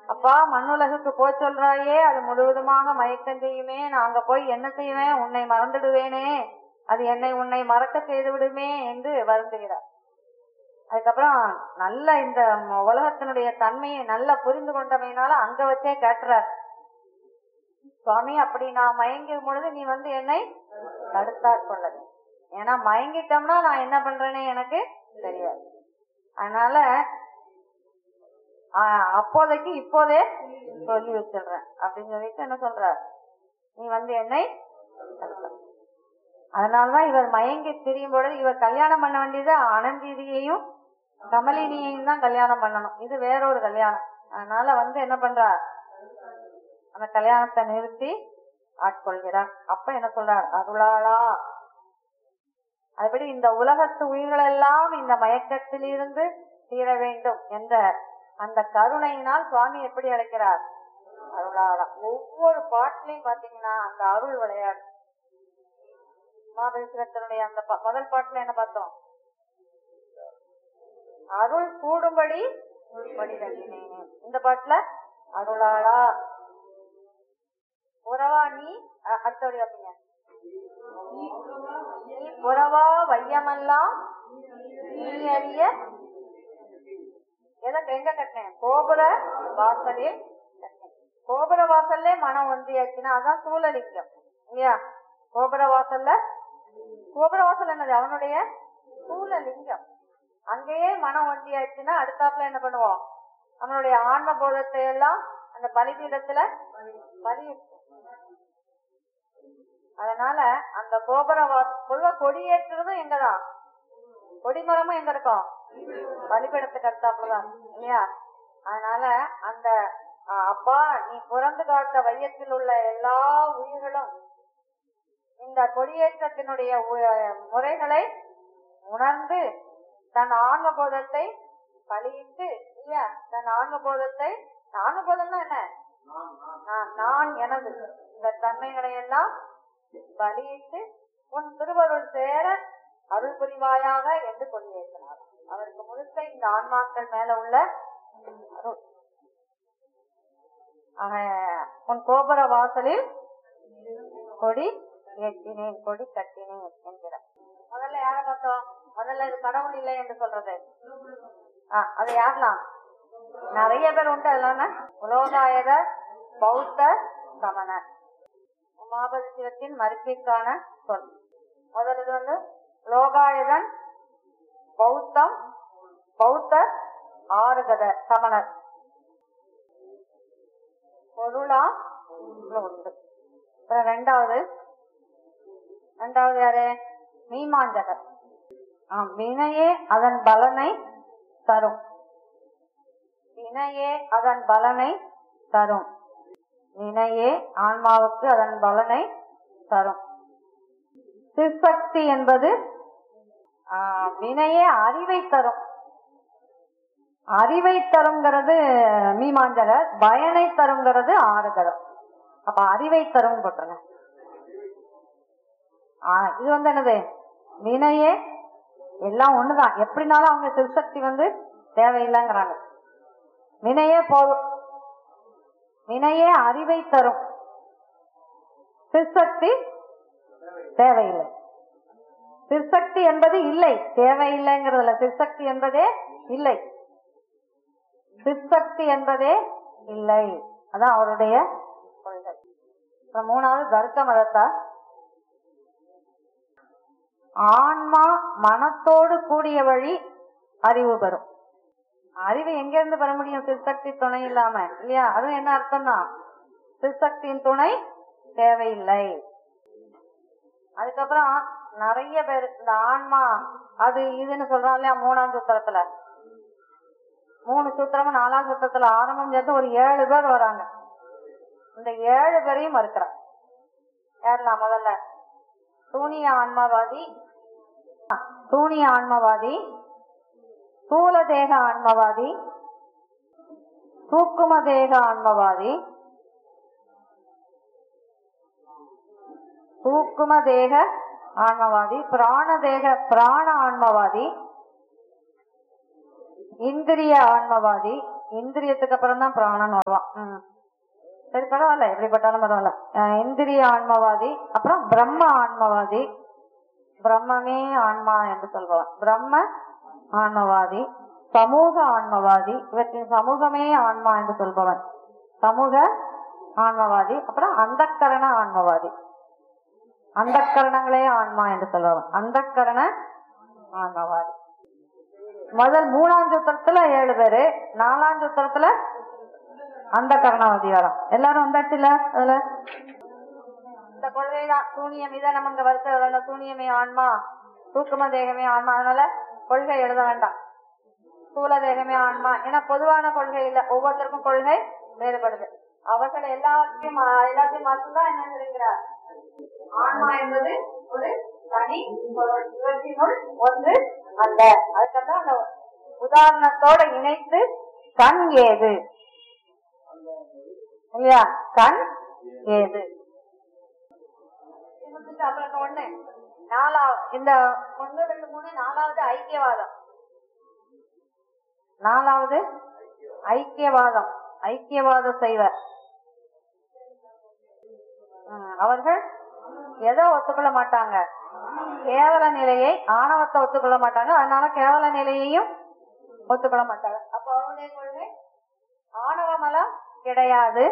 அப்பா மண்ணுலகுக்கு போய் சொல்றாயே, அது முழுவதுமாக மயக்கம் செய்யுமே, நான் அங்க போய் என்ன செய்வேன், உன்னை மறந்துடுவேனே, அது என்னை உன்னை மறக்க செய்து விடுமே என்று வருந்துகிறார். அதுக்கப்புறம் நல்ல இந்த உலகத்தினுடைய தன்மையை நல்லா புரிந்து கொண்டமையினால அங்க வச்சே கேட்டுறார், சுவாமி அப்படி நான் மயங்கும் பொழுது நீ வந்து என்னை தடுத்தாட்கொள்ள, ஏன்னா மயங்கிட்டோம்னா நான் என்ன பண்றேன்னு எனக்கு தெரியாது, அதனால அப்போதைக்கு இப்போதே சொல்லி வச்சிடுறேன் அப்படின்னு சொல்லிட்டு என்ன சொல்றார், நீ வந்து என்னை தடுத்த. அதனாலதான் இவர் மயங்கி திரியும் பொழுது இவர் கல்யாணம் பண்ண வேண்டியது அனந்தீதியையும் கமலினியையும் தான் கல்யாணம் பண்ணணும், இது வேறொரு கல்யாணம். அதனால வந்து என்ன பண்றார், அந்த கல்யாணத்தை நிறுத்தி ஆட்கொள்கிறார். அப்ப என்ன சொல்றார், அருளாளா, அதுபடி இந்த உலகத்து உயிர்கள் எல்லாம் இந்த மயக்கத்தில் இருந்து தீர வேண்டும் என்ற அந்த கருணையினால் சுவாமி எப்படி அழைக்கிறார், அருளாளா. ஒவ்வொரு பாட்டிலையும் பாத்தீங்கன்னா அந்த அருள் விளையாடு. மகாபலிபுரத்தினுடைய அந்த முதல் பாட்டுல என்ன பார்த்தோம், அருள் கூடும்படி படிதட்டினேன். இந்த பாட்டுல அருளாளா புறவா நீ, அடுத்தபடி அப்படிங்க, நீ புறவா வையமெல்லாம் நீ அறிய எங்க கட்டினேன், கோபுர வாசலில் கட்டினேன். கோபுர வாசல்ல மனம் ஒன்றியாச்சுன்னா அதான் சூழலிங்கம் இல்லையா. கோபுர வாசல்ல, கோபுர வாசல் என்னது, அவனுடைய சூழலிங்கம். அங்கேயே மனம் ஒன்றியாச்சுன்னா அடுத்தாப்புல என்ன பண்ணுவோம், நம்மளுடைய ஆன்ம போதத்தை எல்லாம் அந்த பலிபீடத்துல பலி. அதனால அந்த கோபுர பொதுவா கொடியேற்றுறதும் எங்கதான், கொடிமரமும் எங்க இருக்கும், பலிபீடத்துக்கு அடுத்தாப்புலதான் இல்லையா. அதனால அந்த அப்பா நீ பிறந்து காத்த வையத்தில் உள்ள எல்லா உயிர்களும் இந்த கொடியேற்றத்தினுடைய முறைகளை உணர்ந்து தன் ஆன்ம போதத்தை பலியிட்டு இல்லையா, தன் ஆன்ம போதத்தை, ஆன்ம போதம்னா என்ன, நான் எனது இந்த தன்மைகளை எல்லாம் பலியிட்டு உன் திருவருள் சேர அருள் புரிவாயாக என்று கொடியேற்றினார். அவருக்கு முழுக்க இந்த ஆன்மாக்கள் மேல உள்ள அருள். உன் கோபுர வாசலில் கொடி ஏற்றினேன், கொடி கட்டினேன் என்கிறார். முதல்ல யார பார்த்தோம், முதல்ல இது கடவுள் இல்லை என்று சொல்றது, அது யாரெல்லாம், நிறைய பேர் உண்டு. அதெல்லாம் உலோகாயதர், பௌத்தர், சமணர். உமாபதி சிவத்தின் மறுப்பிற்கான சொல். முதல் இது வந்து லோகாயதன், பௌத்தம், பௌத்தர், ஆறுகதர், சமணர். பொருளா உண்டு. ரெண்டாவது யாரு, மீமாஞ்சகர். வினையே அதன் பலனை தரும், வினையே அதன் பலனை தரும், வினையே ஆன்மாவுக்கு அதன் பலனை தரும். சிற்சக்தி என்பது வினையே அறிவை தரும், அறிவை தருங்கிறது மீமாஞ்சகர், பயனை தருங்கிறது ஆறுகதம். அப்ப அறிவை தரும் போட்டுருங்க. இது வந்து என்னது, வினையே எல்லாம் ஒண்ணுதான், எப்படினாலும் அவங்க சிற்சக்தி வந்து தேவையில்லைங்கிறாங்க. வினையே போதும், வினையே அறிவை தரும், சிற்சக்தி தேவையில்லை. சிற்சக்தி என்பது இல்லை, தேவையில்லைங்கிறதுல சிற்சக்தி என்பதே இல்லை, சிற்சக்தி என்பதே இல்லை, அதான் அவருடைய கொள்கை. மூணாவது தர்க்க மதத்தார், ஆன்மா மனத்தோடு கூடிய வழி அறிவு பெறும். அறிவு எங்க இருந்து பெற முடியும், சிற்சக்தி துணை இல்லாம இல்லையா. அதுவும் என்ன அர்த்தம்னா சிற்சக்தியின் துணை தேவையில்லை. அதுக்கப்புறம் நிறைய பேர் இந்த ஆன்மா அது இதுன்னு சொல்றோம் இல்லையா. மூணாம் சூத்திரத்துல 3 சூத்திரமும் 4ஆம் சூத்திரத்துல ஆரம்பம் சேர்த்து ஒரு 7 பேர் வராங்க. இந்த 7 பேரையும் மறுக்கிறார். யாரெல்லாம், முதல்ல சூனிய ஆன்மவாதி, சூனிய ஆன்மவாதி, ஸ்தூல தேக ஆன்மவாதி, சூக்கும தேக ஆன்மவாதி, சூக்கும தேக ஆன்மவாதி, பிராண ஆன்மவாதி, இந்திரிய ஆன்மவாதி, இந்திரியத்துக்கு அப்புறம் தான் பிராணன் வருவான். சரி, பரவாயில்ல, எப்படிப்பட்டாலும் பரவாயில்ல. இந்திரிய ஆன்மவாதி, அப்புறம் பிரம்ம ஆன்மவாதி, பிரம்மமே ஆன்மா என்று சொல்பவன் பிரம்ம ஆன்மவாதி, சமூக ஆன்மவாதி, இவற்றின் சமூகமே ஆன்மா என்று சொல்பவன் சமூக ஆன்மவாதி, அப்புறம் அந்தக்கரண ஆன்மவாதி, அந்தக்கரணங்களே ஆன்மா என்று சொல்பவன் அந்தக்கரண ஆன்மவாதி. முதல் 3ஆம் சூத்திரத்துல 7 பேரு, 4ஆம் சூத்திரத்துல அந்த கரணவாதி வரும். எல்லாரும் வந்தாச்சுல? அதுல இந்த கொள்கைதான் சூனியம். இதை நம்ம இங்க வருத்த சூனியமே ஆன்மா, தூக்கும தேகமே ஆன்மா. அதனால கொள்கை எழுத வேண்டாம். ஸ்தூல தேகமே ஆன்மா ஏன்னா பொதுவான கொள்கை இல்ல, ஒவ்வொருத்தருக்கும் கொள்கை வேறுபடுது. அவர்கள் எல்லாத்தையும் மட்டும்தான் என்ன சொல்கிறார், ஆன்மா என்பது ஒரு தனி பொருள், இவற்றினுள் ஒன்று அல்ல. அதுக்கெல்லாம் அந்த உதாரணத்தோட இணைத்து கண் ஏது இல்லையா, கண் ஏது. அப்புறம் ஒண்ணு இந்த 1, 2, 3 4வது ஐக்கியவாதம். 4வது ஐக்கியவாதம், ஐக்கியவாத செய்வர். அவர்கள் எதை ஒத்துக்கொள்ள மாட்டாங்க, கேவல நிலையை, ஆணவத்தை ஒத்துக்கொள்ள மாட்டாங்க. அதனால கேவல நிலையையும் ஒத்துக்கொள்ள மாட்டாங்க. அப்ப அவருடைய கொள்கை ஆணவ மலம் கிடையாது,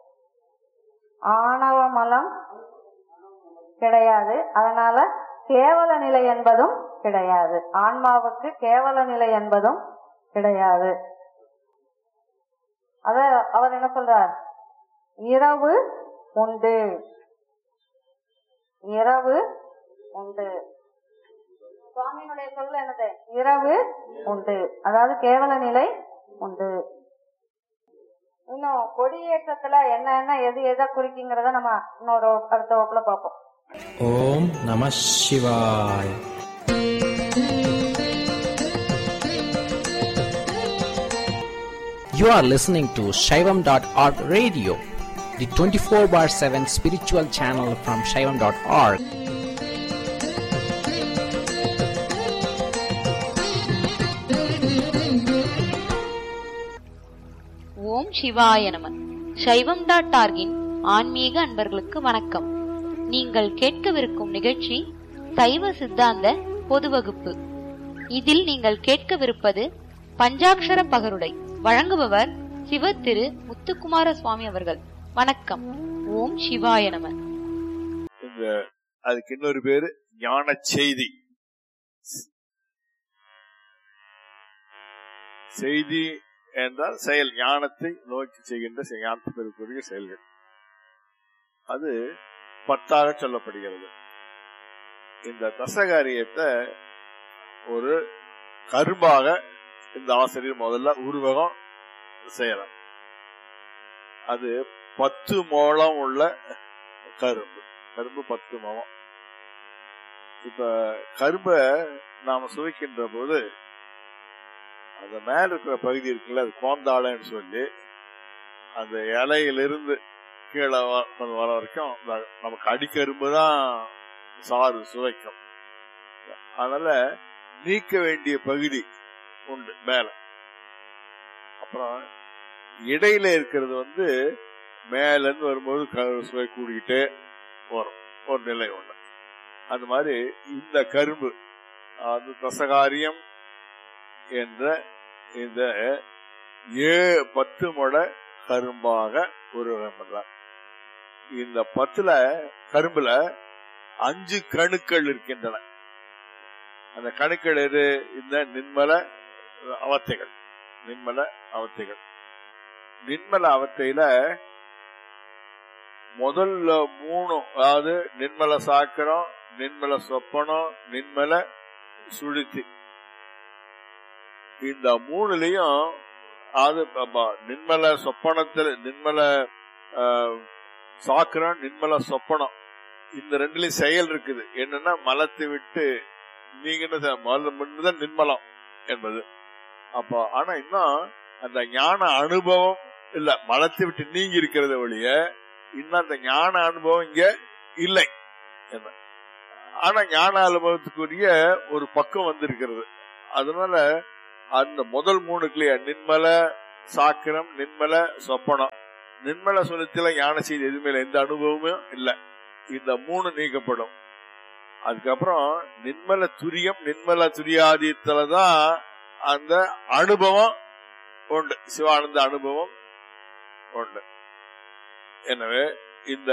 ஆணவ மலம் கிடையாது. அதனால கேவல நிலை என்பதும் கிடையாது, ஆன்மாவுக்கு கேவல நிலை என்பதும் கிடையாது. அத அவர் என்ன சொல்றார், இரவு உண்டு, இரவு உண்டு. சுவாமியினுடைய சொல் என்னது, இரவு உண்டு, அதாவது கேவல நிலை உண்டு. இன்னும் கொடியேற்றத்துல என்ன எது எதை குறிக்குங்கிறத நம்ம இன்னொரு அடுத்த வகுப்புல பார்ப்போம். ஓம் நம சிவாய். You are listening to Shaivam.org radio, the 24/7 spiritual channel from Shaivam.org. ஓம் சிவாய நம. Shaivam.org-இன் ஆன்மீக அன்பர்களுக்கு வணக்கம். நீங்கள் கேட்கவிருக்கும் நிகழ்ச்சி சைவ சித்தாந்த பொது வகுப்பு. இதில் நீங்கள் கேட்கவிருப்பது பஞ்சாக்ஷர பகருடை. வழங்குபவர் சிவ திரு முத்துக்குமார சுவாமி அவர்கள். வணக்கம். ஓம் சிவாய நம. அதுக்கு இன்னொரு பேரு ஞான செய்தி. செய்தி என்றால் செயல், ஞானத்தை நோக்கி செய்கின்ற ஞானத்திற்குரிய செயல்கள். அது 10ஆக சொல்லப்படுகிறது. இந்த தசகாரியத்தை ஒரு கரும்பாக இந்த ஆசிரியர் முதல்ல உருவகம் செய்யலாம். அது 10 முழம் உள்ள கரும்பு. கரும்பு 10 முழம். இப்ப கரும்பை நாம சுவைக்கின்ற போது அந்த மேல இருக்கிற பகுதி இருக்குல்ல, அது கோந்தாளன்னு சொல்லி அந்த இலையிலிருந்து கீழே வர வரைக்கும் நமக்கு அடிக்கரும்பு தான் சாறு சுவைக்கும். அதனால நீக்க வேண்டிய பகுதி உண்டு மேல. அப்புறம் இடையில இருக்கிறது மேல இருந்து வரும்போது சுவை கூடிக்கிட்டே வரும் ஒரு நிலை உண்டு. அந்த மாதிரி இந்த கரும்பு அது தசகாரியம் என்ற இந்த 10 முழ கரும்பாக உருவகம் பண்றார். இந்த 10 கரும்புல 5 கணுக்கள் இருக்கின்றன. அந்த கணுக்கள் எது? இந்த நின்மல அவத்தைகள். நின்மல அவத்தைகள். நின்மல அவத்தையில முதல்ல 3, அதாவது நின்மல சாக்கரம், நின்மல சொப்பனம், நின்மல சுழித்தி. இந்த 3லயும் அது நின்மல சொப்பனத்தில் நின்மல சாக்கரம், நின்மல சொப்பனம், இந்த 2லயும் செயல் இருக்குது. என்னன்னா மலத்தை விட்டு நீங்க நின்மலம் என்பது. அப்ப ஆனா இன்னும் அந்த ஞான அனுபவம் இல்ல, மலத்தை விட்டு நீங்கி இருக்கிறத ஒழிய இன்னும் அந்த ஞான அனுபவம் இங்க இல்லை. ஆனா ஞான அனுபவத்துக்குரிய ஒரு பக்கம் வந்திருக்கிறது. அதனால அந்த முதல் 3 நின்மல சாக்கிரம், நின்மல, சொப்பனம். நின்மல சுளுத்தில ஞான செய்தி எதுவுமே எந்த அனுபவமும் இல்லை. இந்த 3 நீக்கப்படும். அதுக்கப்புறம் நின்மல துரியம், நின்மல துரியாதீத்தலதான் அந்த அனுபவம் உண்டு, சிவானந்த அனுபவம் உண்டு. எனவே இந்த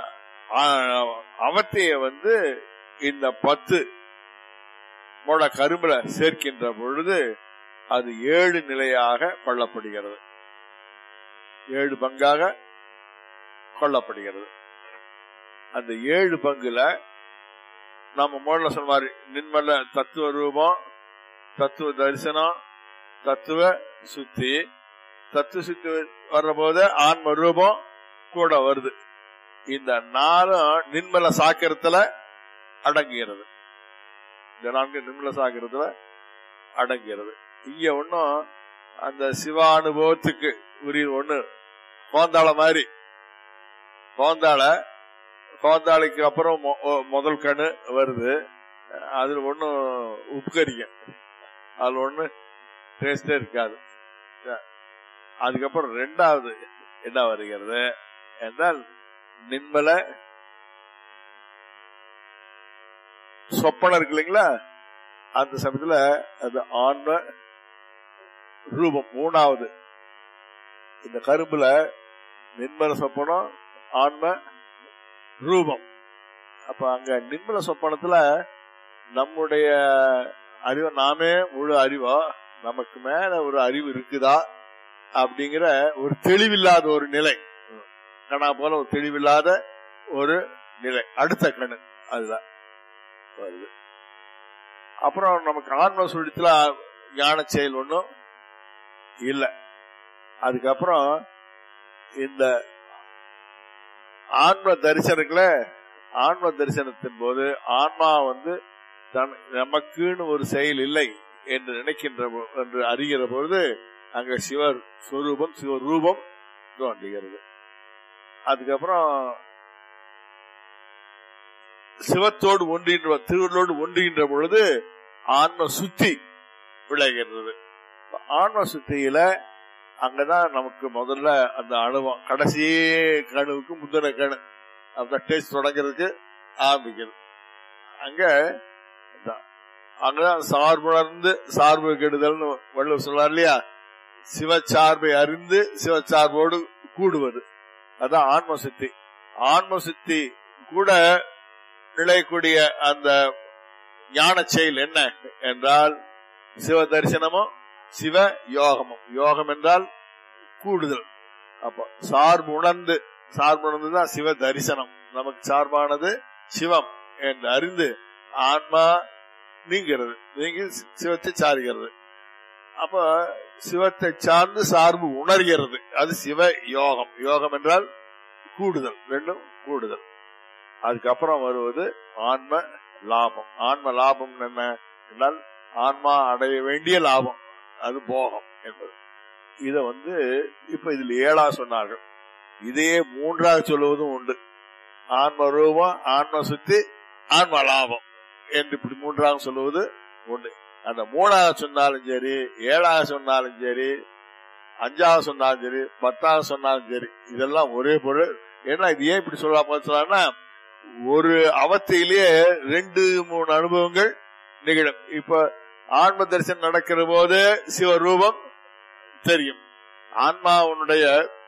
அவத்தைய இந்த 10 கரும்புல சேர்க்கின்ற பொழுது அது 7 நிலையாக கொள்ளப்படுகிறது, 7 பங்காக கொள்ளப்படுகிறது. அந்த 7 பங்குல நம்ம முதல்ல சொன்ன மாதிரி நின்மல தத்துவ ரூபம், தத்துவ தரிசனம், தத்துவ சுத்தி. தத்துவ சுத்தி வர்ற போது ஆன்ம ரூபம் கூட வருது. இந்த 4 நின்மல சாக்கிரத்துல அடங்குகிறது. இந்த 4 நின்மல சாக்கிரத்துல அடங்குகிறது. இங்க ஒன்னும் அந்த சிவானுபவத்துக்கு உரிய ஒண்ணு கோந்தாள மாதிரி, கோந்தாளைக்கு அப்புறம் முதல் கணு வருது. அதுல ஒன்னும் உப்புக்கரிங்க, அதுல ஒண்ணு டேஸ்டே இருக்காது. அதுக்கப்புறம் 2வது என்ன வருகிறது என்றால் நின்மல சொப்பனம் இருக்கு இல்லைங்களா, அந்த சமயத்துல அது ஆன்ம ரூபம் 3வது. இந்த கரும்புல நின்மல சொப்பனம், ஆன்ம ரூபம். அப்ப அங்க நின்மல சொப்பனத்துல நம்முடைய அறிவு, நாமே முழு அறிவா, நமக்கு மேல ஒரு அறிவு இருக்குதா அப்படிங்கிற ஒரு தெளிவில்லாத ஒரு நிலை, கணா போல ஒரு தெளிவில்லாத ஒரு நிலை, அடுத்த கணு அதுதான் வருது. அப்புறம் நமக்கு ஆன்ம சுழித்துல ஞான செயல் ஒன்றும் இல்லை. அதுக்கப்புறம் இந்த ஆன்ம தரிசனத்துல, ஆன்ம தரிசனத்தின் போது ஆன்மா நமக்குன்னு ஒரு செயல் இல்லை என்று நினைக்கின்ற என்று அறிகிற பொழுது அங்க சிவஸ்வரூபம், சிவரூபம் தோன்றுகிறது. அதுக்கப்புறம் சிவத்தோடு ஒன்றுகின்ற, திருவள்ளோடு ஒன்றுகின்ற பொழுது ஆன்ம சுத்தி விளைகிறது. ஆன்ம சுத்தியில அங்கதான் நமக்கு முதல்ல அந்த அனுபவம், கடைசி கணுவுக்கு முந்தின கணு அந்த டேஸ்ட் தொடங்கிறதுக்கு ஆரம்பிக்கிறது. அங்கதான் சார்புணர்ந்து சார்பு கெடுதல்னு வள்ளுவர் சொன்னார் இல்லையா, சிவச்சார்பை அறிந்து சிவச்சார்போடு கூடுவது, அதான் ஆன்ம சுத்தி. ஆன்ம சுத்தி கூட நிலைக்கூடிய அந்த ஞான செயல் என்ன என்றால் சிவ தரிசனமும் சிவ யோகமும். யோகம் என்றால் கூடுதல். அப்ப சார்பு உணர்ந்துதான் சிவ தரிசனம். நமக்கு சார்பானது சிவம் என்று அறிந்து ஆன்மா நீங்கிறது, நீங்கி சிவத்தை சார்கிறது. அப்ப சிவத்தை சார்ந்து சார்பு உணர்கிறது, அது சிவ யோகம். யோகம் என்றால் கூடுதல், ரெண்டும் கூடுதல். அதுக்கப்புறம் வருவது ஆன்ம லாபம். ஆன்ம லாபம் என்ன என்றால் ஆன்மா அடைய வேண்டிய லாபம், அது போகம் என்பது. இத இப்ப இதுல 7ஆ சொன்னார்கள். இதையே 3ஆக சொல்லுவதும் உண்டு. ஆன்ம ரூபம், ஆன்ம சுத்தி, ஆன்ம லாபம் என்று இப்படி 3ஆக சொல்லுவது உண்டு. அந்த 3ஆக சொன்னாலும் சரி, 7ஆக சொன்னாலும் சரி, 5ஆக சொன்னாலும் சரி, 10ஆக சொன்னாலும் சரி, இதெல்லாம் ஒரே பொருள். ஏன்னா இது ஏன் இப்படி சொல்லலாம்னா ஒரு அவத்தையிலேயே 2-3 அனுபவங்கள் நிகழும். இப்ப ஆன்ம தரிசனம் நடக்கிற போது சிவரூபம் தெரியும். ஆன்மாவுடைய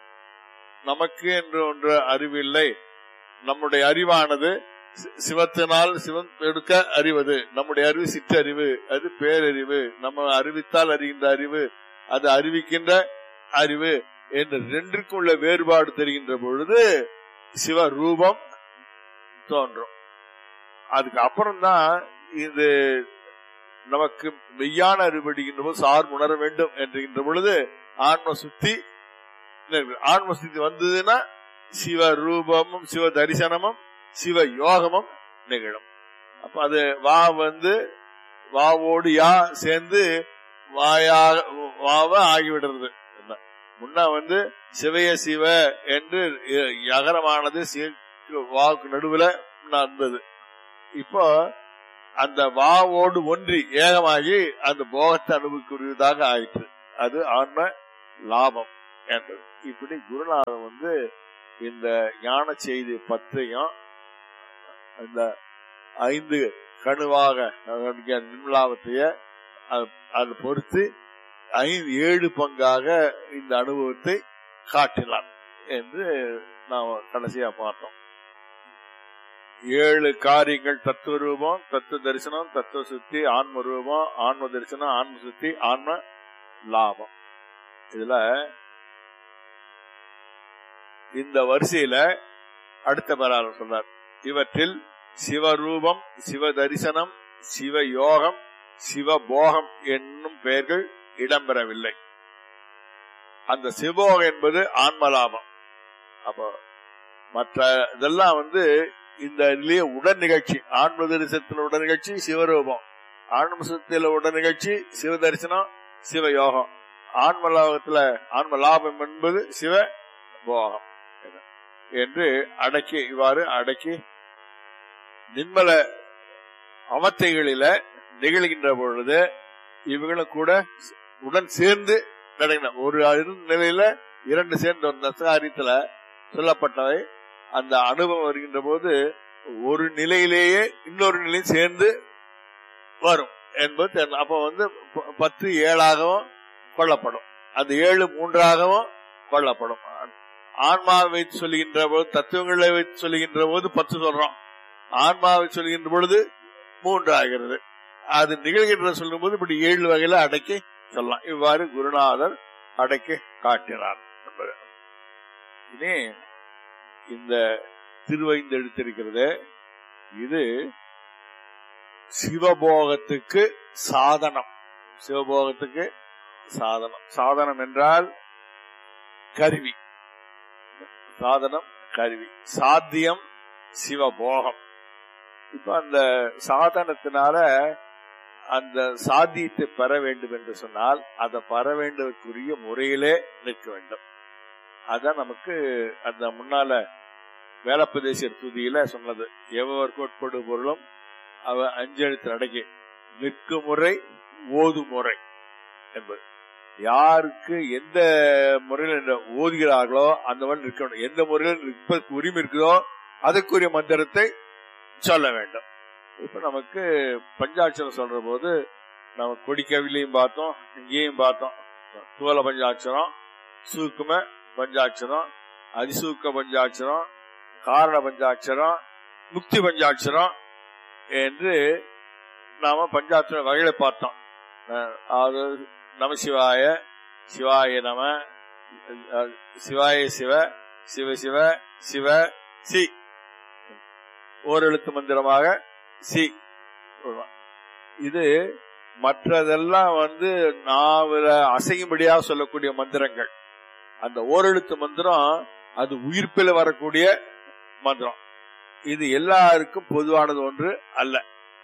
நமக்கு என்று ஒன்று அறிவு இல்லை. நம்முடைய அறிவானது சிவத்தினால் சிவன் எடுக்க அறிவது. நம்முடைய அறிவு சிற்றறிவு, அது பேரறிவு. நம்ம அறிவித்தால் அறிகின்ற அறிவு, அது அறிவிக்கின்ற அறிவு என்று 2க்கும் உள்ள வேறுபாடு தெரிகின்ற பொழுது சிவரூபம் தோன்றும். அதுக்கு அப்புறம்தான் இது நமக்கு மெய்யான அறிவடுகின்ற போது சார்பு உணர வேண்டும் என்கின்ற பொழுது ஆன்ம சுத்தி. ஆன்ம சுத்தி வந்ததுன்னா சிவரூபமும் சிவ தரிசனமும் சிவ யோகமும் நிகழும். அப்ப அது வாவோடு யா சேர்ந்து வாவ ஆகிவிடுறது. முன்ன சிவைய சிவ என்று யகரமானது வாவுக்கு நடுவுல இருந்தது. இப்போ அந்த வாவோடு ஒன்றி ஏகமாகி அந்த போகத்தை அனுபவிக்கூடியதாக ஆயிற்று. அது ஆன்ம லாபம் என்று. இப்படி குருநாதர் இந்த ஞான செய்தி 10 இந்த 5 கணுவாக நிர்மலாபத்தைய அது பொறுத்து 7 பங்காக இந்த அனுபவத்தை காட்டினார் என்று நாம் கடைசியா பார்த்தோம். 7 காரியங்கள்: தத்துவ ரூபம், தத்துவ தரிசனம், தத்துவ சுத்தி, ஆன்ம ரூபம், ஆன்ம தரிசனம், ஆன்ம சுத்தி, ஆன்ம லாபம். இதுல இந்த வரிசையில அடுத்த பேராளர் சொன்னார், இவற்றில் சிவரூபம், சிவ தரிசனம், சிவ யோகம், சிவபோகம் என்னும் பெயர்கள் இடம்பெறவில்லை. அந்த சிவபோகம் என்பது ஆன்மலாபம். அப்போ மற்ற இதெல்லாம் இந்த இதுலயே உடன் நிகழ்ச்சி. ஆன்ம தரிசனத்தில் உடன் நிகழ்ச்சி சிவரூபம், ஆன்ம சுத்தியில உடன் நிகழ்ச்சி சிவ தரிசனம், சிவயோகம். ஆன்மலாபத்துல ஆன்ம லாபம் என்பது சிவ போகம் என்று இவ்வாறு அடக்கி நிர்மல அவத்தைகளில நிகழ்கின்ற பொழுது இவங்களும் கூட உடன் சேர்ந்து நடக்கணும். ஒரு நிலையில 2 சேர்ந்த காரியத்துல சொல்லப்பட்டவை அந்த அனுபவம் வருகின்ற போது ஒரு நிலையிலேயே இன்னொரு நிலையும் சேர்ந்து வரும் என்பது. அப்ப 10 7ஆகவும் கொள்ளப்படும், அந்த 7 3ஆகவும் கொள்ளப்படும். ஆன்மாவை வைத்து சொல்லுகின்ற போது, தத்துவங்களை வைத்து சொல்லுகின்ற போது 10 சொல்றோம், ஆன்மாவை சொல்லுகின்ற பொழுது 3 ஆகிறது. அது நிகழ்கின்ற சொல்லும் போது இப்படி 7 வகையில அடக்கி சொல்லலாம். இவ்வாறு குருநாதர் அடக்கி காட்டினார் என்பது. இனி இந்த திருவைந்து எடுத்திருக்கிறது, இது சிவபோகத்துக்கு சாதனம். சிவபோகத்துக்கு சாதனம். சாதனம் என்றால் கருவி. சாதனம் கருவி. சாத்தியம் சிவபோகம். இப்ப அந்த சாதனத்தினால அந்த சாத்தியத்தை பெற வேண்டும் என்று சொன்னால் அதை பெற வேண்டுவதற்குரிய முறையிலே நிற்க வேண்டும். அதான் நமக்கு அந்த முன்னால வேலப்பதேசர் துதியில சொன்னது, எவர் கோட்படு பொருளும் அவ 5 எழுத்தில் அடக்கி நிற்கும் முறை ஓது முறை என்பது. யாருக்கு எந்த முறையில் ஓதுகிறார்களோ அந்த மாதிரி நிற்க வேண்டும். எந்த முறையில் நிற்பதற்கு உரிமை இருக்குதோ அதற்குரிய மந்திரத்தை சொல்ல வேண்டும். இப்ப நமக்கு பஞ்சாட்சரம் சொல்ற போது நம்ம கொடிக்கவிலையும் பார்த்தோம், இங்கேயும் பார்த்தோம். தூல பஞ்சாட்சரம், சூக்கும பஞ்சாட்சரம், அதிசூக்க பஞ்சாட்சரம், காரண பஞ்சாட்சரம், முக்தி பஞ்சாட்சரம் என்று நாம பஞ்சாட்சர வகையில பார்த்தோம். அது நமசிவாய, சிவாய நம, சிவாய சிவ, சிவ சிவ, சிவ சி, ஓரெழுத்து மந்திரமாக சி. இது மற்றதெல்லாம் நாவல அசையும்படியாக சொல்லக்கூடிய மந்திரங்கள். அந்த ஓரெழுத்து மந்திரம் அது உயிர்ப்பில வரக்கூடிய மந்திரம். இது எல்லாருக்கும் பொதுவானது ஒன்று அல்ல.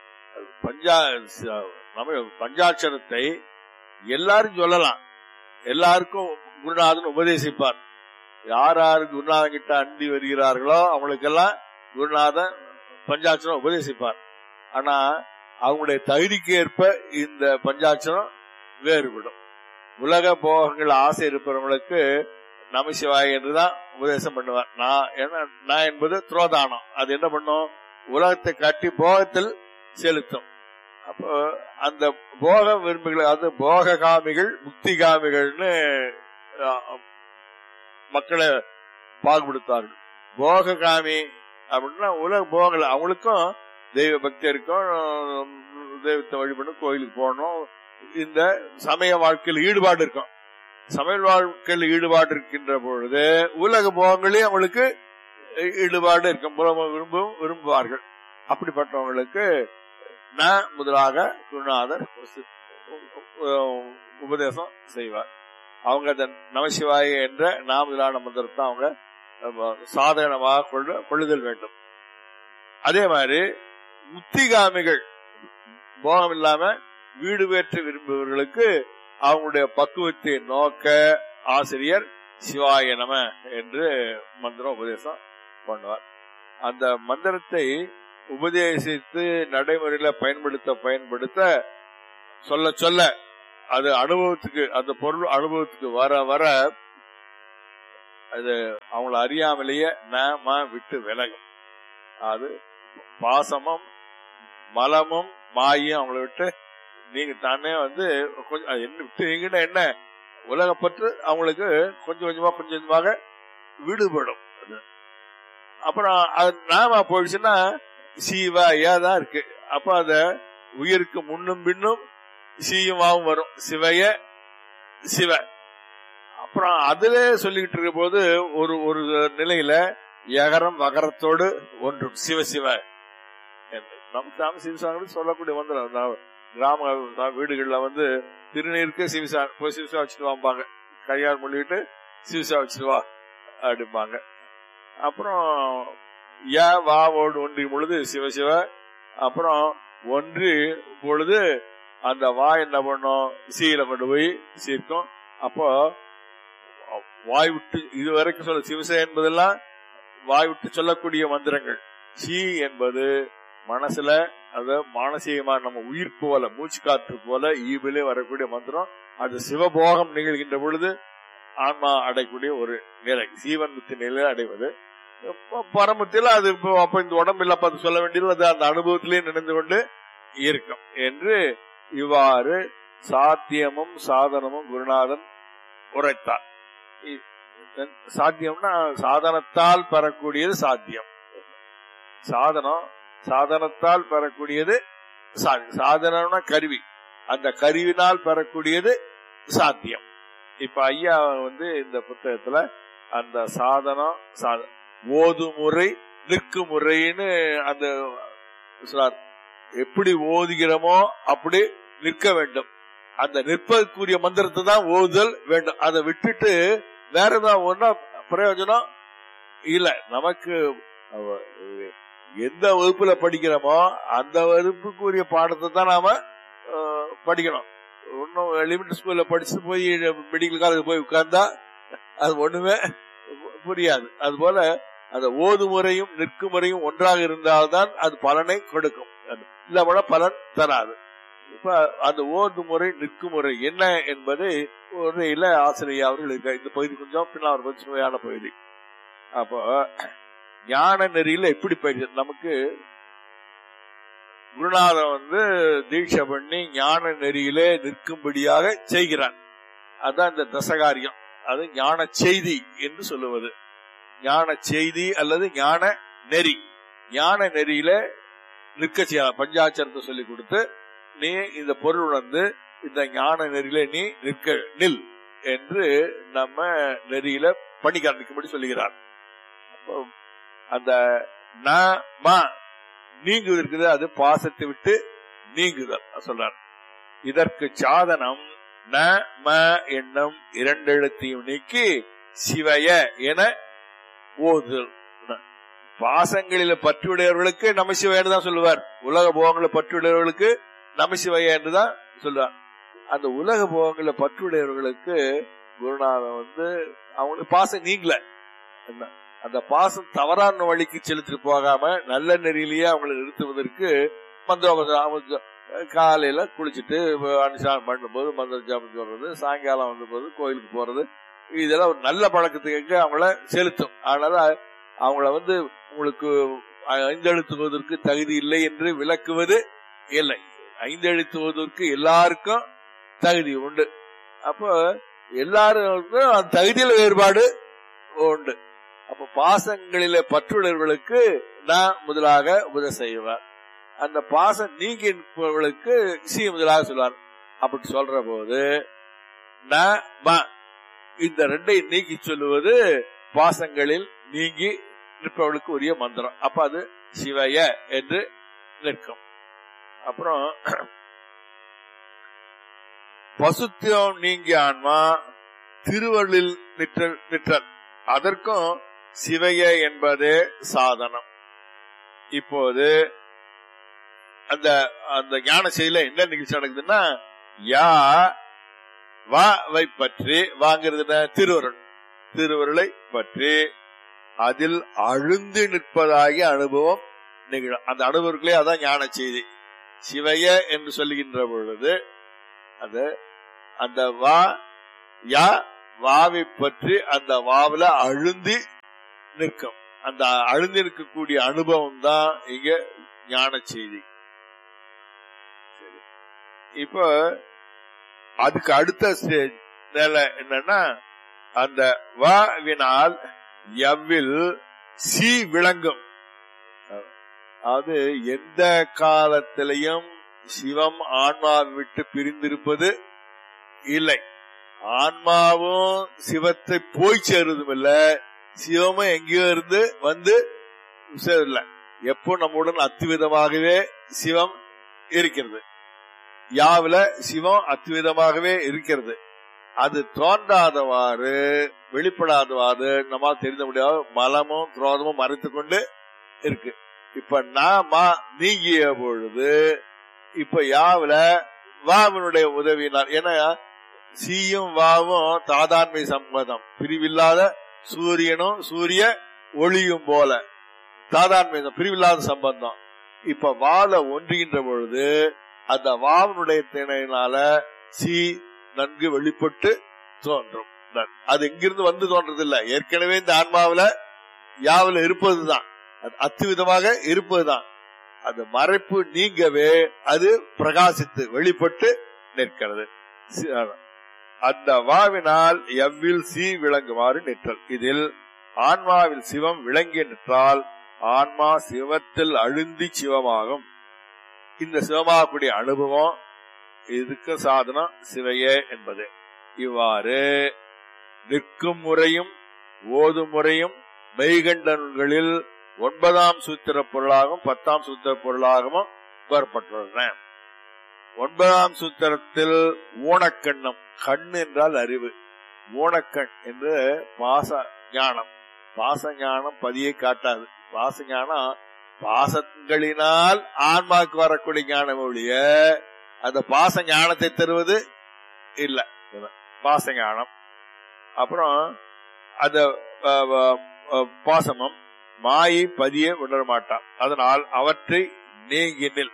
பஞ்சாட்சரத்தை எல்லாரும் சொல்லலாம், எல்லாருக்கும் குருநாதன் உபதேசிப்பார். யார் யாரு குருநாதன் கிட்ட அண்டி வருகிறார்களோ அவங்களுக்கெல்லாம் குருநாதன் பஞ்சாட்சரம் உபதேசிப்பார். ஆனா அவங்களுடைய தகுதிக்கு ஏற்ப இந்த பஞ்சாட்சரம் வேறுபடும். உலக போகங்கள் ஆசை இருப்பவர்களுக்கு நமசிவாய் என்றுதான் உபதேசம் பண்ணுவார். நான் என்பது துரோதானம். அது என்ன பண்ணும்? உலகத்தை காட்டி போகத்தில் செலுத்தும். அப்போ அந்த போக விரும்புகள், அது போக காமிகள், முக்தி காமிகள்னு மக்களை பாகுபடுத்தார்கள். போக காமி அப்படின்னா உலக போகல, அவங்களுக்கும் தெய்வ பக்தி இருக்கும், தெய்வத்தை வழிபடணும், கோயிலுக்கு போகணும், இந்த சமய வாழ்க்கையில் ஈடுபாடு இருக்கும். சமய வாழ்க்கையில் ஈடுபாடு இருக்கின்ற பொழுது உலக போகங்களையும் அவங்களுக்கு ஈடுபாடு இருக்கும், விரும்புவார்கள். அப்படிப்பட்டவங்களுக்கு நான் முதலாக குருநாதர் உபதேசம் செய்வார். அவங்க அந்த நமசிவாய என்ற நாமதிலான மந்திரத்தை அவங்க சாதகமாக கொள்ளுதல் வேண்டும். அதே மாதிரி முத்திகாமிகள், போகம் இல்லாம வீடு வேற்று விரும்புபவர்களுக்கு அவங்களுடைய பக்குவத்தை நோக்க ஆசிரியர் சிவாய நம என்று மந்திரம் உபதேசம் பண்ணுவார். அந்த மந்திரத்தை உபதேசித்து நடைமுறையில பயன்படுத்த சொல்ல அது அனுபவத்துக்கு, அந்த பொருள் அனுபவத்துக்கு வர வர அது அவங்கள அறியாமலேயே நாம விட்டு விலகும். அது பாசமும் மலமும் மாயும் அவங்கள விட்டு நீங்க தானே கொஞ்சம் என்ன விட்டு நீங்கன்னா என்ன உலகப்பற்று அவங்களுக்கு கொஞ்சம் கொஞ்சமாக விடுபடும். அப்புறம் அது நாம போயிடுச்சுன்னா சிவயா தான் இருக்கு. அப்ப அத உயிருக்கு முன்னும் பின்னும் சீயுமாவும் வரும், சிவைய சிவ. அப்புறம் அதுல சொல்லிக்கிட்டு இருக்க போது ஒரு ஒரு நிலையில யகரம் வகரத்தோடு ஒன்றும் சிவ சிவ நம்ம சிவசாமி சொல்லக்கூடிய கிராம வீடுகள்ல திருநீருக்கு சிவசா போய் சிவசா வச்சுட்டு வாம்பாங்க, கையால் மொழிட்டு சிவசா வச்சுட்டு வா அப்படிம்பாங்க. அப்புறம் வாவோடு ஒன்றியும் பொழுது சிவசிவ. அப்புறம் ஒன்றி பொழுது அந்த வா என்ன பண்ணும், சீல கொண்டு போய் சீர்க்கும். அப்போ வாய் விட்டு இதுவரைக்கும் சொல்ல சிவச என்பதெல்லாம் வாய் விட்டு சொல்லக்கூடிய மந்திரங்கள். சி என்பது மனசுல அத மானசீகமா நம்ம உயிர் போல மூச்சு காற்று போல ஈவிலே வரக்கூடிய மந்திரம். அது சிவபோகம் நிகழ்கின்ற பொழுது ஆன்மா அடையக்கூடிய ஒரு நிலை, சீவன் முத்தி நிலை அடைவது. பரமத்தில் அது அப்ப இந்த உடம்பு இல்ல அது சொல்ல வேண்டியது, அது அந்த அனுபவத்திலேயே நினைந்து கொண்டு இருக்கும் என்று இவ்வாறு சாத்தியமும் சாதனமும் குருநாதன் உரைத்தார். சாத்தியம்னா சாதனத்தால் பெறக்கூடியது சாத்தியம், சாதனம் சாதனத்தால் பெறக்கூடியது சாதனம்னா கருவி, அந்த கருவினால் பெறக்கூடியது சாத்தியம். இப்ப ஐயா இந்த புத்தகத்துல அந்த சாதனம் ஓதுமுறை நிற்கு முறைன்னு அந்த எப்படி ஓதுகிறோமோ அப்படி நிற்க வேண்டும். அந்த நிற்பதற்குரிய மந்திரத்தை தான் ஓதுதல் வேண்டும். அதை விட்டுட்டு வேற ஏதாவது ஒன்னா பிரயோஜனம் இல்ல. நமக்கு எந்த வகுப்புல படிக்கிறோமோ அந்த வகுப்புக்குரிய பாடத்தை தான் நாம படிக்கணும். ஒன்னும் எலிமெண்டரி ஸ்கூல்ல படிச்சுட்டு போய் மெடிக்கல் காலேஜ் போய் உட்கார்ந்தா அது ஒண்ணுமே புரியாது. அது போல அந்த ஓது முறையும் நிற்கும் முறையும் ஒன்றாக இருந்தால்தான் அது பலனை கொடுக்கும், இல்ல பலன் தராது. இப்ப அந்த ஓது முறை நிற்கும் முறை என்ன என்பதை உரையில ஆசிரியர் அவர்கள் இருக்க. இந்த பகுதி கொஞ்சம் பின்னால் ஒரு சுவையான பகுதி. அப்போ ஞான நெறியில எப்படி பயிற்சி நமக்கு குருநாதன் தீட்சை பண்ணி ஞான நெறியிலே நிற்கும்படியாக செய்கிறான். அதுதான் இந்த தசகாரியம். அது ஞான செய்தி என்று சொல்லுவது. ஞான செய்தி அல்லது ஞான நெறி. ஞான நெறியில நிற்க செய்யலாம். பஞ்சாட்சரத்தை சொல்லி கொடுத்து நீ இந்த பொருள் உணர்ந்து இந்த ஞான நெறியில நீ நில் என்று நம்ம நெறியில பண்ணி காண்பிக்கும்படி சொல்லுகிறார். அந்த நீங்குதல் இருக்குது, அது பாசத்தை விட்டு நீங்குதல் சொல்றார். இதற்கு சாதனம் ந ம என்னும் இரண்டெழுத்தையும் நீக்கி சிவய என ஓதுதல். பாசங்களில பற்றுடையவர்களுக்கு நமசிவயன்னு தான் சொல்லுவார். உலக போகங்களை பற்றுடையவர்களுக்கு நமசிவய என்றுதான் சொல்லுவார். அந்த உலக போகங்களை பற்றுடையவர்களுக்கு குருநாதன் அவங்களுக்கு பாசம் நீங்கல. அந்த பாசம் தவறான வழிக்கு செலுத்திட்டு போகாம நல்ல நெறியிலேயே அவங்களை நிறுத்துவதற்கு மந்திரம் காலையில குளிச்சுட்டு அனுஷ்டானம் பண்ணும் போது மந்திர ஜபம் சொல்றது, சாயங்காலம் வந்த போது கோயிலுக்கு போறது, இதெல்லாம் ஒரு நல்ல பழக்கத்துக்கு அவங்கள செலுத்தும். அதனால அவங்கள உங்களுக்கு ஐந்தெழுத்துவதற்கு தகுதி இல்லை என்று விளக்குவது இல்லை. ஐந்தெழுத்துவதற்கு எல்லாருக்கும் தகுதி உண்டு. அப்போ எல்லாருக்கும் அந்த தகுதியில வேறுபாடு உண்டு. அப்ப பாசங்களில பற்றுள்ளவர்களுக்கு நான் முதலாக உதவி செய்வார். அந்த பாசம் நீங்கிற்கு சி முதலாக சொல்வார். அப்படி சொல்ற போது இந்த ரெண்டை நீக்கி சொல்லுவது பாசங்களில் நீங்கி நிற்பவர்களுக்கு உரிய மந்திரம். அப்ப அது சிவய என்று நிற்கும். அப்புறம் பசுத்தியம் நீங்கிய ஆன்மா திருவருளில் நிற்றல், அதற்கும் சிவய என்பதே சாதனம். இப்போது அந்த அந்த ஞான செய்தியில என்ன நிகழ்ச்சி நடக்குதுன்னா, யா வை பற்றி வாங்கிறது திருவருள், திருவருளை பற்றி அதில் அழுந்து நிற்பதாகிய அனுபவம் நிகழும். அந்த அனுபவங்களே அதான் ஞான செய்தி. சிவய என்று சொல்லுகின்ற பொழுது அது அந்த வா யா வாவை பற்றி அந்த வாவில அழுந்தி நிற்கும். அந்த அழுந்தி இருக்கக்கூடிய அனுபவம் தான் இங்க ஞான செய்தி. இப்ப அதுக்கு அடுத்த ஸ்டேஜ் நிலை என்னன்னா, அந்த வாவினால் எவ்வில் சி விளங்கும். அது எந்த காலத்திலையும் சிவம் ஆன்மாவை விட்டு பிரிந்திருப்பது இல்லை. ஆன்மாவும் சிவத்தை போய் சேருவதும் இல்ல, சிவமும் எங்கேயோ இருந்து வந்து சேரல. எப்போ நம்முடன் அத்துவிதமாகவே சிவம் இருக்கிறது. யாவில சிவம் அத்துவிதமாகவே இருக்கிறது. அது தோன்றாதவாறு வெளிப்படாதவாறு நம்மால் தெரிந்த முடியாது. மலமும் குரோதமும் மறைத்து கொண்டு இருக்கு. இப்ப நாம நீங்கிய பொழுது இப்ப யாவில வாவினுடைய உதவியினால், ஏன்னா சீயும் வாவும் தாதான்மை சம்பந்தம், பிரிவில்லாத சூரியனும் சூரிய ஒளியும் போல தாதான்மை பிரிவில்லாத சம்பந்தம். இப்ப வாழ ஒன்றுகின்ற பொழுது அந்த வாவனுடைய திணையினால சி நன்கு வெளிப்பட்டு தோன்றும். அது எங்கிருந்து வந்து தோன்றது இல்ல, ஏற்கனவே இந்த ஆன்மாவில யாவில இருப்பதுதான், அத்துவிதமாக இருப்பதுதான். அது மறைப்பு நீங்கவே அது பிரகாசித்து வெளிப்பட்டு நிற்கிறது. அந்த வாவினால் எவ்வில் சி விளங்குமாறு நிற்றல். இதில் ஆன்மாவில் சிவம் விளங்கி நிற்றால் ஆன்மா சிவத்தில் அழுந்தி சிவமாகும். இந்த சிவமாகக்கூடிய அனுபவம் இதுக்கு சாதனம் சிவையே என்பது. இவ்வாறு நிற்கும் முறையும் ஓதும் முறையும் மெய்கண்ட நூல்களில் 9ஆம் சூத்திர பொருளாகவும் 10ஆம் சூத்திர பொருளாகவும் கூறப்பட்டுள்ளன. 9ஆம் சூத்திரத்தில் ஊனக்கண்ணம், கண் என்றால் அறிவு, ஊனக்கண் என்று பாச ஞானம். பாச ஞானம் பதியை காட்டாது. பாச ஞானம் பாசங்களினால் ஆன்மாக்கு வரக்கூடிய ஞானம் ஒழிய அந்த பாச ஞானத்தை தருவது இல்ல. பாச ஞானம். அப்புறம் அந்த பாசமம் மாயை பதியை உணர மாட்டான். அதனால் அவற்றை நீங்கினில்.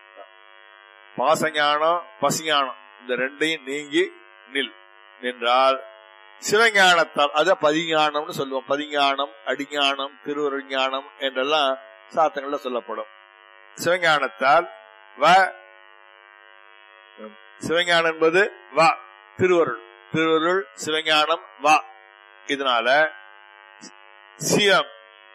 பாசஞானம் பசிஞானம் இந்த ரெண்டையும் நீங்கி நின்றால் சிவஞானத்தால், அத பதிஞானம்னு சொல்லுவோம். பதிஞானம், அடிஞானம், திருவருள் ஞானம் என்றெல்லாம் சாத்தங்கள்ல சொல்லப்படும். சிவஞானத்தால் சிவஞானம் என்பது வா, திருவருள் சிவஞானம் வா. இதனால சிவம்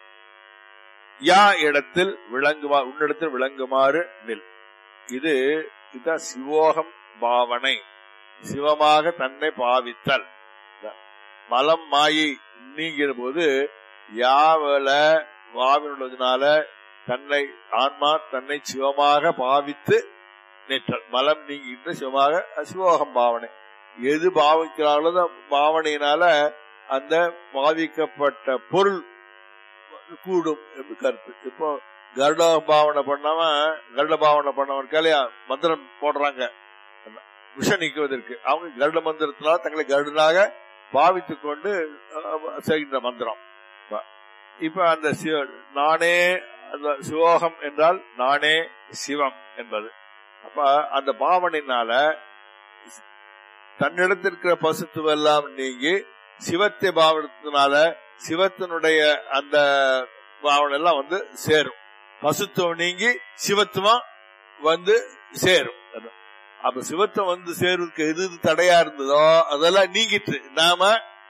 யா இடத்தில் விளங்குமாறு, உன்னிடத்தில் விளங்குமாறு நில். இதுதான் சிவோகம் பாவனை, சிவமாக தன்னை பாவித்தல். மலம் மாயை நீங்கிற போது யாவல வாவினுள்ளதுனால தன்னை ஆன்மா தன்னை சிவமாக பாவித்து நிற்றல். மலம் நீங்கிட்டு சிவமாக சிவோகம் பாவனை. எது பாவிக்கிறாங்களோ பாவனையினால அந்த பாவிக்கப்பட்ட பொருள் கூடும் என்று கருத்து. இப்போ கருட பாவனை பண்ணவன் கலையா மந்திரம் போடுறாங்க விஷம் நீக்குவதற்கு. அவங்க கருட மந்திரத்தினால தங்களை கருடனாக பாவித்துக் கொண்டு செய்கின்ற மந்திரம். இப்ப அந்த நானே, அந்த சிவோகம் என்றால் நானே சிவம் என்பது. அப்ப அந்த பாவனையினால தன்னிடத்திற்கிற பசுத்துவெல்லாம் நீங்கி சிவத்தை பாவனத்தினால சிவத்தினுடைய அந்த பாவனை எல்லாம் வந்து சேரும். பசுத்துவம் நீங்கி சிவத்துவம் வந்து சேரும். அப்ப சிவத்துவம் வந்து சேருவதற்கு எது தடையா இருந்ததோ அதெல்லாம் நீங்கிட்டு, நாம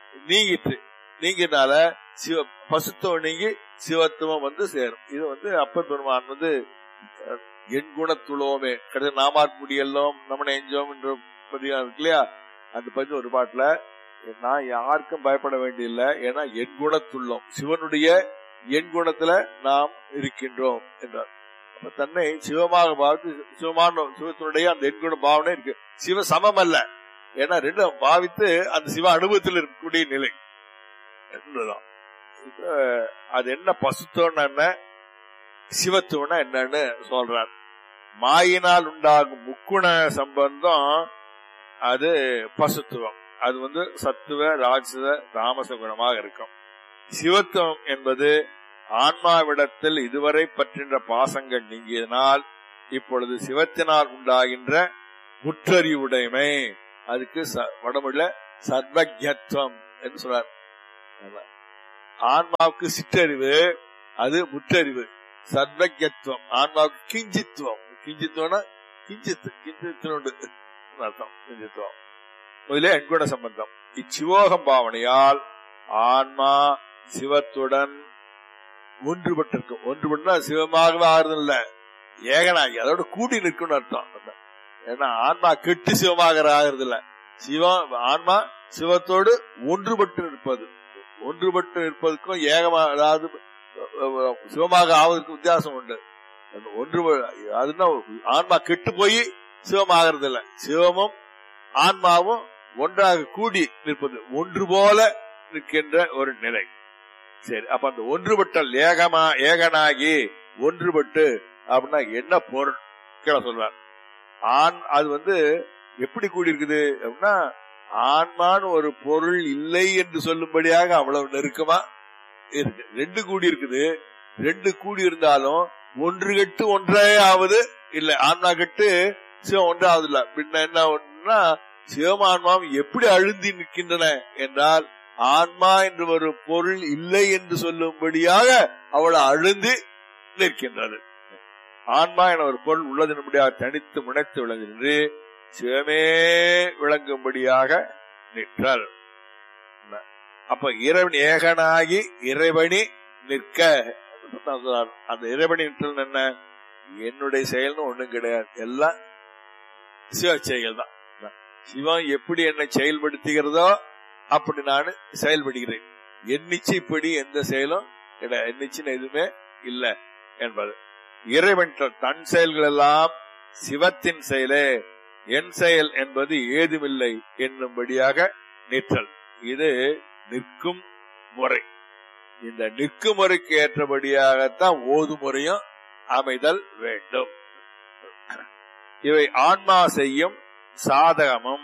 நீங்கினால பசுத்துவம் நீங்கி சிவத்துவம் வந்து சேரும். இது வந்து அப்பர் பெருமான் வந்து என் குணத்துள்ளோமே கடைசி நாமாட்முடியெல்லாம் நம்மனை எஞ்சோம் என்ற பதிவு இருக்கு இல்லையா, அந்த பதிவு ஒரு பாட்டுல நான் யாருக்கும் பயப்பட வேண்டியில்லை, ஏன்னா என் குணத்துள்ளோம், சிவனுடைய என் குணத்துல நாம் இருக்கின்றோம் என்றார். அப்ப தன்னை சிவமாக பாவித்து சிவத்தினுடைய அந்த என் குண பாவனை இருக்கு. சிவ சமம் அல்ல, ஏன்னா ரெண்டும் பாவித்து அந்த சிவ அனுபவத்தில் இருக்கக்கூடிய நிலை என்றுதான். அது என்ன பசுத்துவம்னா என்ன, சிவத்துவம்னா என்னன்னு சொல்றார். மாயினால் உண்டாகும் முக்குண சம்பந்தம் அது பசுத்துவம். அது வந்து சத்துவ ராஜச தாமச குணமாக இருக்கும். சிவத்துவம் என்பது ஆன்மாவிடத்தில் இதுவரை பற்றின்ற பாசங்கள் நீங்கியதனால் இப்பொழுது சிவத்தினால் உண்டாகின்ற முற்றறிவுடைமை, அதுக்கு வடமொழியில சர்வஜத்வம் என்று சொல்றார். ஆன்மாவுக்கு சிற்றறிவு, அது முற்றறிவு. சர்வஜத்வம் ஆன்மாவுக்கு கிஞ்சித்துவம். கிஞ்சித்துவம்னா கிஞ்சித்து அர்த்தம். கிஞ்சித்துவம் முதலே எண்குண சம்பந்தம். இச்சிவோகம் பாவனையால் ஆன்மா சிவத்துடன் ஒன்றுபட்டிருக்கும். ஒன்றுபட்டா சிவமாகவே ஆறுதல் இல்ல, ஏகனாகி அதோட கூடி நிற்கும் அர்த்தம். ஏன்னா ஆன்மா கெட்டு சிவமாக ஆகிறது இல்ல, சிவம் ஆன்மா சிவத்தோடு ஒன்றுபட்டு நிற்பது. ஒன்றுபட்டு நிற்பதுக்கும் ஏகமா, அதாவது சிவமாக ஆவதற்கு வித்தியாசம் உண்டு. ஒன்று அதுனா ஆன்மா கெட்டு போய் சிவமாகிறது இல்ல, சிவமும் ஆன்மாவும் ஒன்றாக கூடி நிற்பது, ஒன்று போல நிற்கின்ற ஒரு நிலை. சரி, அப்ப அந்த ஒன்றுபட்டல் ஏகனாகி ஒன்றுபட்டு அப்படின்னா என்ன பொருள் கேள சொல்றார். அது எப்படி கூடி இருக்குது அப்படின்னா, ஆன்மான்னு ஒரு பொருள் இல்லை என்று சொல்லும்படியாக அவ்வளவு நெருக்கமா இருக்கு. ரெண்டு கூடி இருக்குது. ரெண்டு கூடி இருந்தாலும் ஒன்று கெட்டு ஒன்றே ஆவது இல்ல, ஆன்மா கெட்டு சிவம் ஒன்றாவது இல்ல. பின்ன என்ன ஒன்றுனா, சிவமான்மாவும் எப்படி அழுந்தி நிற்கின்றன என்றால், ஆன்மா என்று ஒரு பொருள் இல்லை என்று சொல்லும்படியாக அவளை அழுந்தி நிற்கின்றது. ஆன்மா என ஒரு பொருள் உள்ளதன்படியாக தனித்து முனைத்து விளங்குகின்ற சிவமே விளங்கும்படியாக நிற்றல். அப்ப இறைவன் ஏகனாகி இறைவனி நிற்க. அந்த இறைவனி நிற்றல் என்ன? என்னுடைய செயல்னு ஒண்ணும் கிடையாது, எல்லாம் சிவ செயல் தான். சிவம் எப்படி என்னை செயல்படுத்துகிறதோ அப்படி நான் செயல்படுகிறேன். எண்ணிச்சைப்படி எந்த செயலும் கிடையாது, எண்ணிச்சின்னு எதுவுமே இல்லை என்பது. இறைவன் தன் செயல்கள் எல்லாம் சிவத்தின் செயலே, என் செயல் என்பது ஏதுமில்லை என்னும்படியாக நிற்றல். இது நிற்கும் முறை. இந்த நிற்கும் முறைக்கு ஏற்றபடியாகத்தான் ஓது முறையும் அமைதல் வேண்டும். இவை ஆன்மா செய்யும் சாதகமும்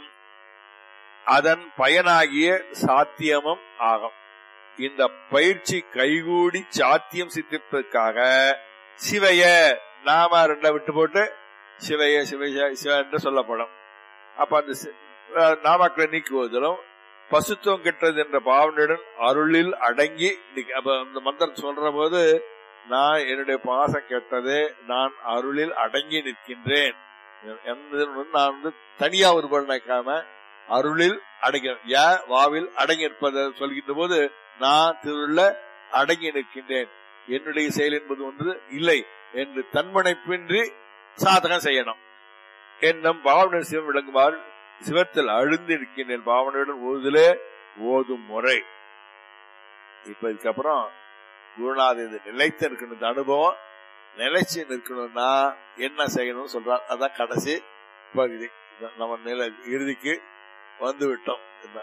அதன் பயனாகிய சாத்தியமும் ஆகும். இந்த பயிற்சி கைகூடி சாத்தியம் சித்திப்பதற்காக சிவைய நாம ரெண்ட விட்டு போட்டு சிவைய சிவைய சிவ என்று சொல்லப்படும். அப்ப அந்த நாமக்களை நீக்குவதிலும் பசுத்துவம் கெட்டது என்ற பாவனையுடன் அருளில் அடங்கி, அப்ப அந்த மந்திரம் சொல்ற போது, நான் என்னுடைய பாசம் கெட்டது, நான் அருளில் அடங்கி நிற்கின்றேன். நான் தனியா ஒரு பொருள் நினைக்காம அருளில் அடங்கி, வாவில் அடங்கி நிற்பதை சொல்கின்ற போது, நான் திருள்ள அடங்கி நிற்கின்றேன், என்னுடைய செயல் என்பது ஒன்று இல்லை என்று தன்முனைப்பின்றி சாதகம் செய்யணும். என்னும் பாவனை சிவம் விளங்குமாறு சிவத்தில் அழுந்து இருக்கின்றேன் பாவனையுடன் ஓதுதலே ஓதும் முறை. இப்ப இதுக்கப்புறம் குருநாத நிலைத்து இருக்கணும். இந்த அனுபவம் நிலைச்சு நிற்கணும்னா என்ன செய்யணும்னு சொல்றார். அதான் கடைசி பகுதி. நம்ம நிலை இறுதிக்கு வந்து விட்டோம்.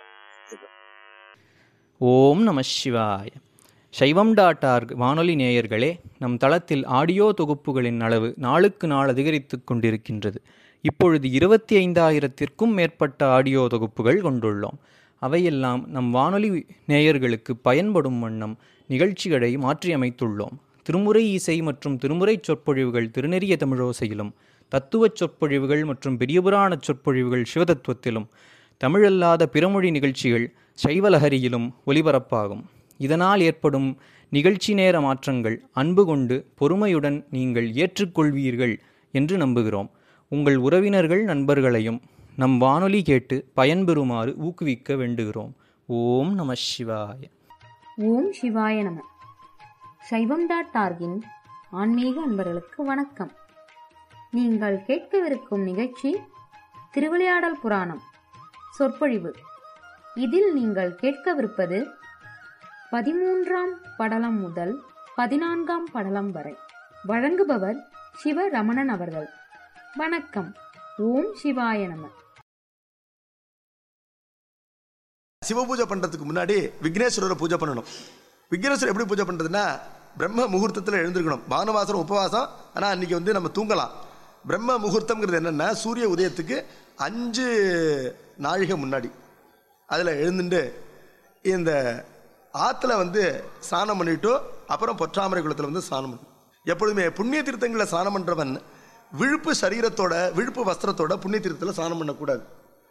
ஓம் நம சிவாய. சைவம்.org வானொலி நேயர்களே, நம் தளத்தில் ஆடியோ தொகுப்புகளின் அளவு நாளுக்கு நாள் அதிகரித்து கொண்டிருக்கின்றது. இப்பொழுது 25,000த்திற்கும் மேற்பட்ட ஆடியோ தொகுப்புகள் கொண்டுள்ளோம். அவையெல்லாம் நம் வானொலி நேயர்களுக்கு பயன்படும் வண்ணம் நிகழ்ச்சிகளை மாற்றியமைத்துள்ளோம். திருமுறை இசை மற்றும் திருமுறை சொற்பொழிவுகள் திருநெறிய தமிழோசையிலும், தத்துவச் சொற்பொழிவுகள் மற்றும் பெரியபுராண சொற்பொழிவுகள் சிவதத்துவத்திலும், தமிழல்லாத பிறமொழி நிகழ்ச்சிகள் சைவலஹரியிலும் ஒலிபரப்பாகும். இதனால் ஏற்படும் நிகழ்ச்சி நேர மாற்றங்கள் அன்பு கொண்டு பொறுமையுடன் நீங்கள் ஏற்றுக்கொள்வீர்கள் என்று நம்புகிறோம். உங்கள் உறவினர்கள் நண்பர்களையும் நம் வானொலி கேட்டு பயன்பெறுமாறு ஊக்குவிக்க வேண்டுகிறோம். ஓம் நம சிவாய. ஓம் சிவாய நம. சைவம்.org ஆன்மீக அன்பர்களுக்கு வணக்கம். நீங்கள் கேட்கவிருக்கும் நிகழ்ச்சி திருவிளையாடல் புராணம் சொற்பொழிவு. இதில் நீங்கள் கேட்கவிருப்பது 13ஆம் படலம் முதல் 14ஆம் படலம் வரை. வழங்குபவர் சிவரமணன் அவர்கள். வணக்கம். ஓம் சிவாய நம. சிவ பூஜை பண்றதுக்கு முன்னாடி விக்னேஸ்வரரை பூஜை பண்ணணும். விக்னேஸ்வரர் எப்படி பூஜை பண்றதுன்னா, பிரம்ம முகூர்த்தத்தில் எழுந்திருக்கணும். பானுவாசம் உபவாசம், ஆனால் அன்னைக்கு நம்ம தூங்கலாம். பிரம்ம முகூர்த்தம்ங்கிறது என்னன்னா, சூரிய உதயத்துக்கு 5 நாழிகை முன்னாடி அதில் எழுந்துட்டு இந்த ஆற்றுல ஸ்நானம் பண்ணிட்டு அப்புறம் பொற்றாமரை குளத்தில் ஸ்நானம் பண்ணணும். எப்பொழுதுமே புண்ணிய தீர்த்தங்களில் ஸ்நானம் பண்ணுறவன் விழுப்பு சரீரத்தோட விழுப்பு வஸ்திரத்தோட புண்ணிய தீர்த்தத்தில் ஸ்நானம் பண்ணக்கூடாது.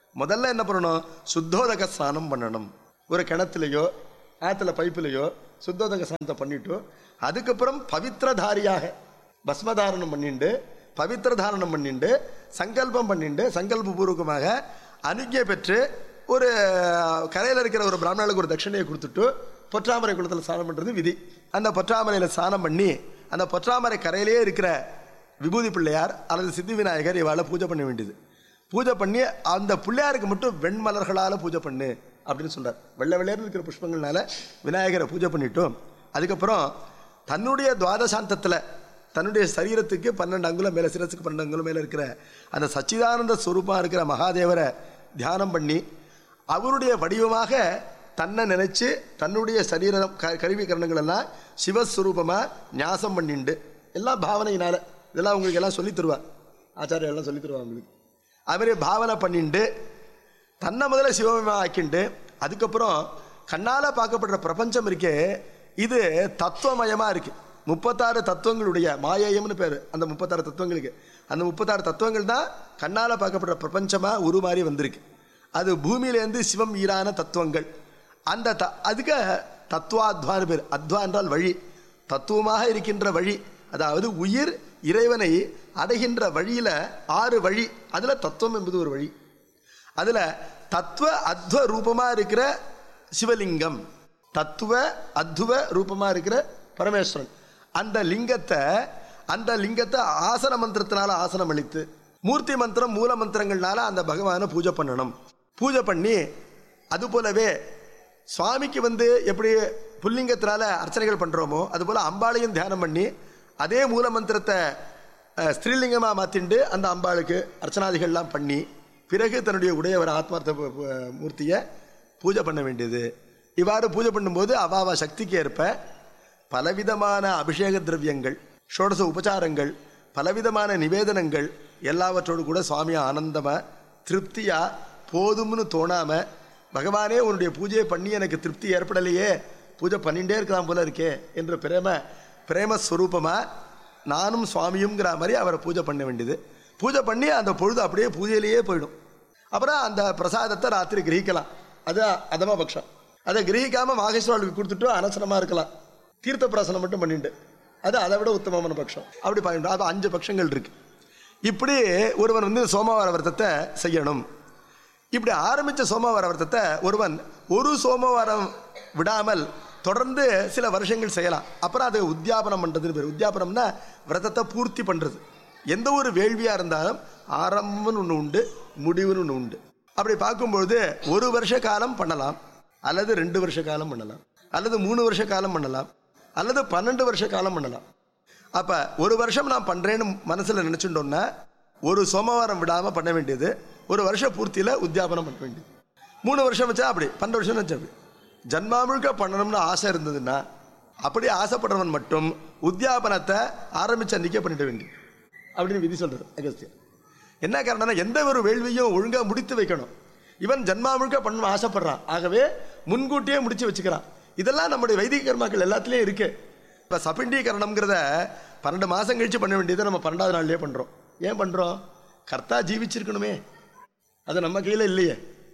முதல்ல என்ன பண்ணணும்? சுத்தோதக ஸ்நானம் பண்ணணும். ஒரு கிணத்துலையோ ஆற்றுல பைப்புலையோ சுத்தோதக ஸ்நானத்தை பண்ணிட்டு அதுக்கப்புறம் பவித்திரதாரியாக பஸ்மதாரணம் பண்ணிட்டு பவித்திரதாரணம் பண்ணிட்டு சங்கல்பம் பண்ணிட்டு சங்கல்பபூர்வகமாக அனுஜ்ஞை பெற்று ஒரு கரையில் இருக்கிற ஒரு பிராமணனுக்கு ஒரு தட்சிணையை கொடுத்துட்டு பொற்றாமரை குளத்தில் ஸ்நானம் பண்ணுறது விதி. அந்த பொற்றாமரையில் ஸ்நானம் பண்ணி அந்த பொற்றாமரை கரையிலேயே இருக்கிற விபூதி பிள்ளையார் அல்லது சித்தி விநாயகர் இவாளை பூஜை பண்ண வேண்டியது. பூஜை பண்ணி அந்த பிள்ளையாருக்கு மட்டும் வெண்மலர்களால் பூஜை பண்ணு அப்படின்னு சொல்கிறார். வெள்ளை வெள்ளையர் இருக்கிற புஷ்பங்கள்னால விநாயகரை பூஜை பண்ணிட்டோம். அதுக்கப்புறம் தன்னுடைய துவாதசாந்தத்தில் தன்னுடைய சரீரத்துக்கு 12 அங்குலம் மேலே, சிரசுக்கு 12 அங்குலம் மேலே இருக்கிற அந்த சச்சிதானந்த ஸ்வரூபமாக இருக்கிற மகாதேவரை தியானம் பண்ணி அவருடைய வடிவமாக தன்னை நினைச்சு தன்னுடைய சரீரம் கருவி கரணங்கள் எல்லாம் சிவஸ்வரூபமாக ஞாசம் பண்ணிண்டு எல்லாம் பாவனையினால இதெல்லாம் உங்களுக்கு எல்லாம் சொல்லி தருவா, ஆச்சாரியர் எல்லாம் சொல்லி தருவா உங்களுக்கு. அவரே பாவனை பண்ணிண்டு தன்னை முதல்ல சிவமயமாக ஆக்கிண்டு அதுக்கப்புறம் கண்ணால் பார்க்கப்படுற பிரபஞ்சம் இருக்கே இது தத்துவமயமாக இருக்கு. 36 தத்துவங்களுடைய மாயேயம்னு பேர் அந்த 36 தத்துவங்களுக்கு. அந்த 36 தத்துவங்கள் தான் கண்ணால் பார்க்கப்படுற பிரபஞ்சமாக உருமாறி வந்திருக்கு. அது பூமியிலேருந்து சிவம் ஈரான தத்துவங்கள். அந்த அதுக்கு தத்துவாத்வான்னு பேர். அத்வா என்றால் வழி, தத்துவமாக இருக்கின்ற வழி. அதாவது உயிர் இறைவனை அடைகின்ற வழியில் 6 வழி. அதில் தத்துவம் என்பது ஒரு வழி. அதில் தத்துவ அத்வ ரூபமாக இருக்கிற சிவலிங்கம், தத்துவ அத்வ ரூபமாக இருக்கிற பரமேஸ்வரன். அந்த லிங்கத்தை ஆசன மந்திரத்தினால ஆசனம் அளித்து மூர்த்தி மந்திரம் மூல மந்திரங்கள்னால அந்த பகவானை பூஜை பண்ணணும். பூஜை பண்ணி அது போலவே சுவாமிக்கு எப்படி புல்லிங்கத்தினால அர்ச்சனைகள் பண்ணுறோமோ அதுபோல் அம்பாளையும் தியானம் பண்ணி அதே மூல மந்திரத்தை ஸ்ரீலிங்கமாக மாற்றிண்டு அந்த அம்பாளுக்கு அர்ச்சனாதிகள்லாம் பண்ணி பிறகு தன்னுடைய உடையவர் ஆத்மார்த்த மூர்த்தியை பூஜை பண்ண வேண்டியது. இவ்வாறு பூஜை பண்ணும்போது அவாவா சக்திக்கு ஏற்ப பலவிதமான அபிஷேக திரவியங்கள், ஷோடச உபச்சாரங்கள், பலவிதமான நிவேதனங்கள் எல்லாவற்றோடு கூட சுவாமி ஆனந்தமாக திருப்தியாக போதும்னு தோணாமல் பகவானே உன்னுடைய பூஜையை பண்ணி எனக்கு திருப்தி ஏற்படலையே, பூஜை பண்ணிகிட்டே இருக்கலாம் போல இருக்கே என்ற பிரேமஸ்வரூபமாக நானும் சுவாமியுங்கிற மாதிரி அவரை பூஜை பண்ண வேண்டியது. பூஜை பண்ணி அந்த பொழுது அப்படியே பூஜையிலேயே போயிடும். அப்புறம் அந்த பிரசாதத்தை ராத்திரி கிரகிக்கலாம். அது அதம பட்சம். அதை கிரகிக்காமல் மாகேஸ்வரனுக்கு கொடுத்துட்டு அனசனமாக இருக்கலாம், தீர்த்த பிராசனம் மட்டும் பண்ணிட்டு. அது அதை விட உத்தமமான பட்சம். அப்படி பண்ணிட்டோம். அது 5 பட்சங்கள் இருக்கு. இப்படி ஒருவன் சோமவார விரதத்தை செய்யணும். இப்படி ஆரம்பித்த சோமவார விரதத்தை ஒருவன் ஒரு சோமவாரம் விடாமல் தொடர்ந்து சில வருஷங்கள் செய்யலாம். அப்புறம் அது உத்தியாபனம் பண்ணுறதுன்னு பேர். உத்தியாபனம்னா விரதத்தை பூர்த்தி பண்ணுறது. எந்த ஒரு வேள்வியாக இருந்தாலும் ஆரம்பம்னு ஒன்று உண்டு, முடிவுன்னு ஒன்று உண்டு. அப்படி பார்க்கும்பொழுது 1 வருஷ காலம் பண்ணலாம், அல்லது 2 வருஷ காலம் பண்ணலாம், அல்லது 3 வருஷ காலம் பண்ணலாம், அல்லது 12 வருஷ காலம் பண்ணலாம். அப்போ 1 வருஷம் நான் பண்ணுறேன்னு மனசில் நினச்சிட்டோன்னா 1 சோமவாரம் விடாமல் பண்ண வேண்டியது. 1 வருஷ பூர்த்தியில் உத்தியாபனம் பண்ண வேண்டியது. 3 வருஷம் வச்சா அப்படி, 12 வருஷம் வச்சா அப்படி. ஜன்மா முழுக்க பண்ணணும்னு ஆசை இருந்ததுன்னா அப்படி ஆசைப்படுறவன் மட்டும் உத்தியாபனத்தை ஆரம்பித்த அன்றைக்கே பண்ணிட வேண்டியது அப்படின்னு விதி சொல்கிறது அகஸ்தியர். என்ன காரணம்னா எந்த ஒரு வேள்வியும் ஒழுங்காக முடித்து வைக்கணும். இவன் ஜன்மா முழுக்க பண்ணணும் ஆசைப்படுறான், ஆகவே முன்கூட்டியே முடித்து வச்சுக்கிறான். இதெல்லாம் நம்முடைய வைதிக கர்மாக்கள் எல்லாத்துலேயும் இருக்குது. இப்போ சபிண்டீகரணம்ங்கிறத 12 மாதம் கழித்து பண்ண வேண்டியதை நம்ம 12வது நாள்லேயே பண்ணுறோம். ஏன் பண்ணுறோம்? கர்த்தா ஜீவிச்சிருக்கணுமே, அது நம்ம கையில் இல்லையே,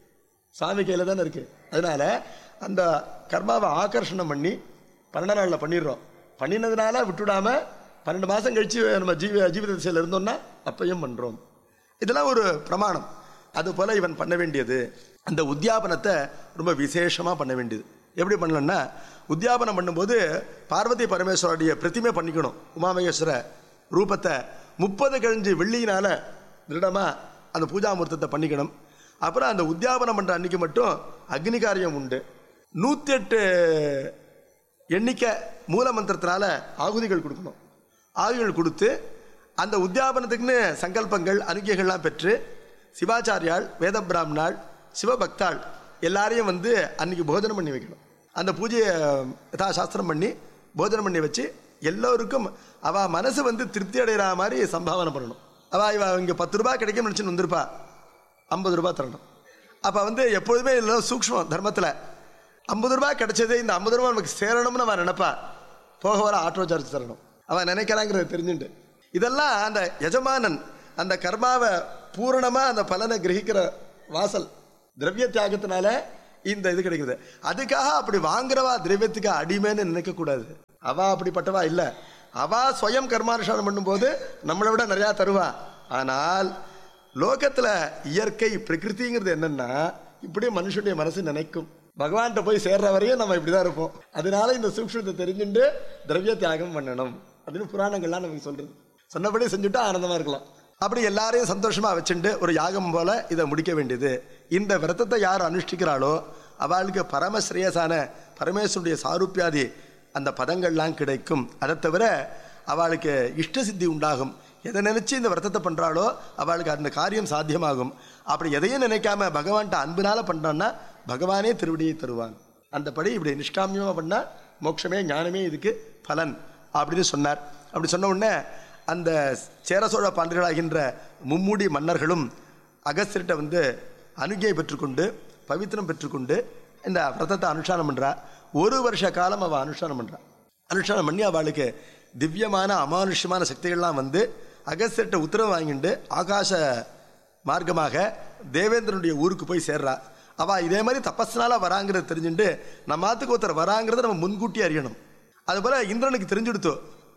சாமி கையில் தானே இருக்குது. அதனால் அந்த கர்மாவை ஆகர்ஷணம் பண்ணி 12 நாளில் பண்ணிடுறோம். பண்ணினதுனால விட்டுவிடாமல் 12 மாதம் கழித்து நம்ம ஜீவித திசையில் இருந்தோம்னா அப்பையும் பண்ணுறோம். இதெல்லாம் ஒரு பிரமாணம். அதுபோல் இவன் பண்ண வேண்டியது அந்த உத்தியாபனத்தை ரொம்ப விசேஷமாக பண்ண வேண்டியது. எப்படி பண்ணலன்னா, உத்தியாபனம் பண்ணும்போது பார்வதி பரமேஸ்வருடைய பிரதிமை பண்ணிக்கணும். உமாமகேஸ்வர ரூபத்தை 30 கழிஞ்சு வெள்ளியினால் திருடமாக அந்த பூஜாமூர்த்தத்தை பண்ணிக்கணும். அப்புறம் அந்த உத்தியாபனம் பண்ணுற அன்றைக்கி மட்டும் அக்னி காரியம் உண்டு. 108 எண்ணிக்கை மூல மந்திரத்தினால ஆகுதிகள் கொடுக்கணும். ஆகுதிகள் கொடுத்து அந்த உத்தியாபனத்துக்குன்னு சங்கல்பங்கள் அனுகியங்கள்லாம் பெற்று சிவாச்சாரியால், வேத பிராமணாள், சிவபக்தாள் எல்லாரையும் அன்றைக்கி போஜனம் பண்ணி வைக்கணும். அந்த பூஜையை யதாசாஸ்திரம் பண்ணி போஜனம் பண்ணி வச்சு எல்லோருக்கும் அவள் மனசு திருப்தி அடைகிற மாதிரி சம்பாவனை பண்ணணும். அவள் இங்கே 10 ரூபா கிடைக்கும் நினச்சின்னு வந்திருப்பா, 50 ரூபா தரணும். அப்போ எப்பொழுதுமே இல்லை சூக்ஷ்மம் தர்மத்தில் 50 ரூபா கிடைச்சது, இந்த 50 ரூபா நமக்கு சேரணும்னு அவன் நினைப்பா. போக வர ஆட்டோ சார்ஜ் தரணும் அவன் நினைக்கிறாங்கிறத தெரிஞ்சுட்டு. இதெல்லாம் அந்த எஜமானன் அந்த கர்மாவை பூரணமாக அந்த பலனை கிரகிக்கிற வாசல். திரவிய தியாகத்தினால இந்த இது கிடைக்குது. அதுக்காக அப்படி வாங்குறவா திரவியத்துக்கு அடிமைன்னு நினைக்க கூடாது. அவா அப்படிப்பட்டவா இல்ல. அவா ஸ்வயம் கர்மானுஷ்டானம் பண்ணும்போது நம்மளை விட நிறைய தருவா. ஆனால் லோகத்துல இயற்கை பிரகிருதிங்கிறது என்னன்னா, இப்படியே மனுஷனுடைய மனசு நினைக்கும். பகவான்கிட்ட போய் சேர்ற வரையும் நம்ம இப்படிதான் இருப்போம். அதனால இந்த சூக்ஷ்மத்தை தெரிஞ்சுட்டு திரவிய தியாகம் பண்ணணும் அப்படின்னு புராணங்கள்லாம் நமக்கு சொல்றது. சொன்னபடி செஞ்சுட்டா ஆனந்தமா இருக்கலாம். அப்படி எல்லாரையும் சந்தோஷமா வச்சுட்டு ஒரு யாகம் போல இதை முடிக்க வேண்டியது. இந்த விரதத்தை யார் அனுஷ்டிக்கிறாளோ அவளுக்கு பரமஸ்ரேயசான பரமேஸ்வருடைய சாரூப்பியாதி அந்த பதங்கள்லாம் கிடைக்கும். அதை தவிர அவளுக்கு இஷ்ட சித்தி உண்டாகும். எதை நினைச்சு இந்த விரதத்தை பண்றாளோ அவளுக்கு அந்த காரியம் சாத்தியமாகும். அப்படி எதையும் நினைக்காம பகவான்கிட்ட அன்பினால பண்றான்னா பகவானே திருவடியை தருவான். அந்தபடி இப்படி நிஷ்காமியமா பண்ணா மோட்சமே ஞானமே இதுக்கு பலன் அப்படின்னு சொன்னார். அப்படி சொன்ன உடனே அந்த சேர சோழ பாண்டியர்களாகின்ற மும்மூடி மன்னர்களும் அகஸ்தியர்கிட்ட வந்து அனுகியை பெற்றுக்கொண்டு பவித்திரம் பெற்றுக்கொண்டு இந்த விரதத்தை அனுஷ்டானம் பண்றா. 1 வருஷ காலம் அவள் அனுஷ்டானம் பண்றா. அனுஷ்டானம் பண்ணி அவளுக்கு திவ்யமான அமானுஷ்யமான சக்திகள்லாம் வந்து அகஸ்தியர்கிட்ட உத்தரவு வாங்கிட்டு ஆகாச மார்க்கமாக தேவேந்திரனுடைய ஊருக்கு போய் சேர்றா. அவள் இதே மாதிரி தபஸ்னால வராங்கிறத தெரிஞ்சுட்டு நம்ம ஆத்துக்கு ஒருத்தர் வராங்கிறத நம்ம முன்கூட்டி அறியணும். அதுபோல இந்திரனுக்கு தெரிஞ்சுடுத்தோ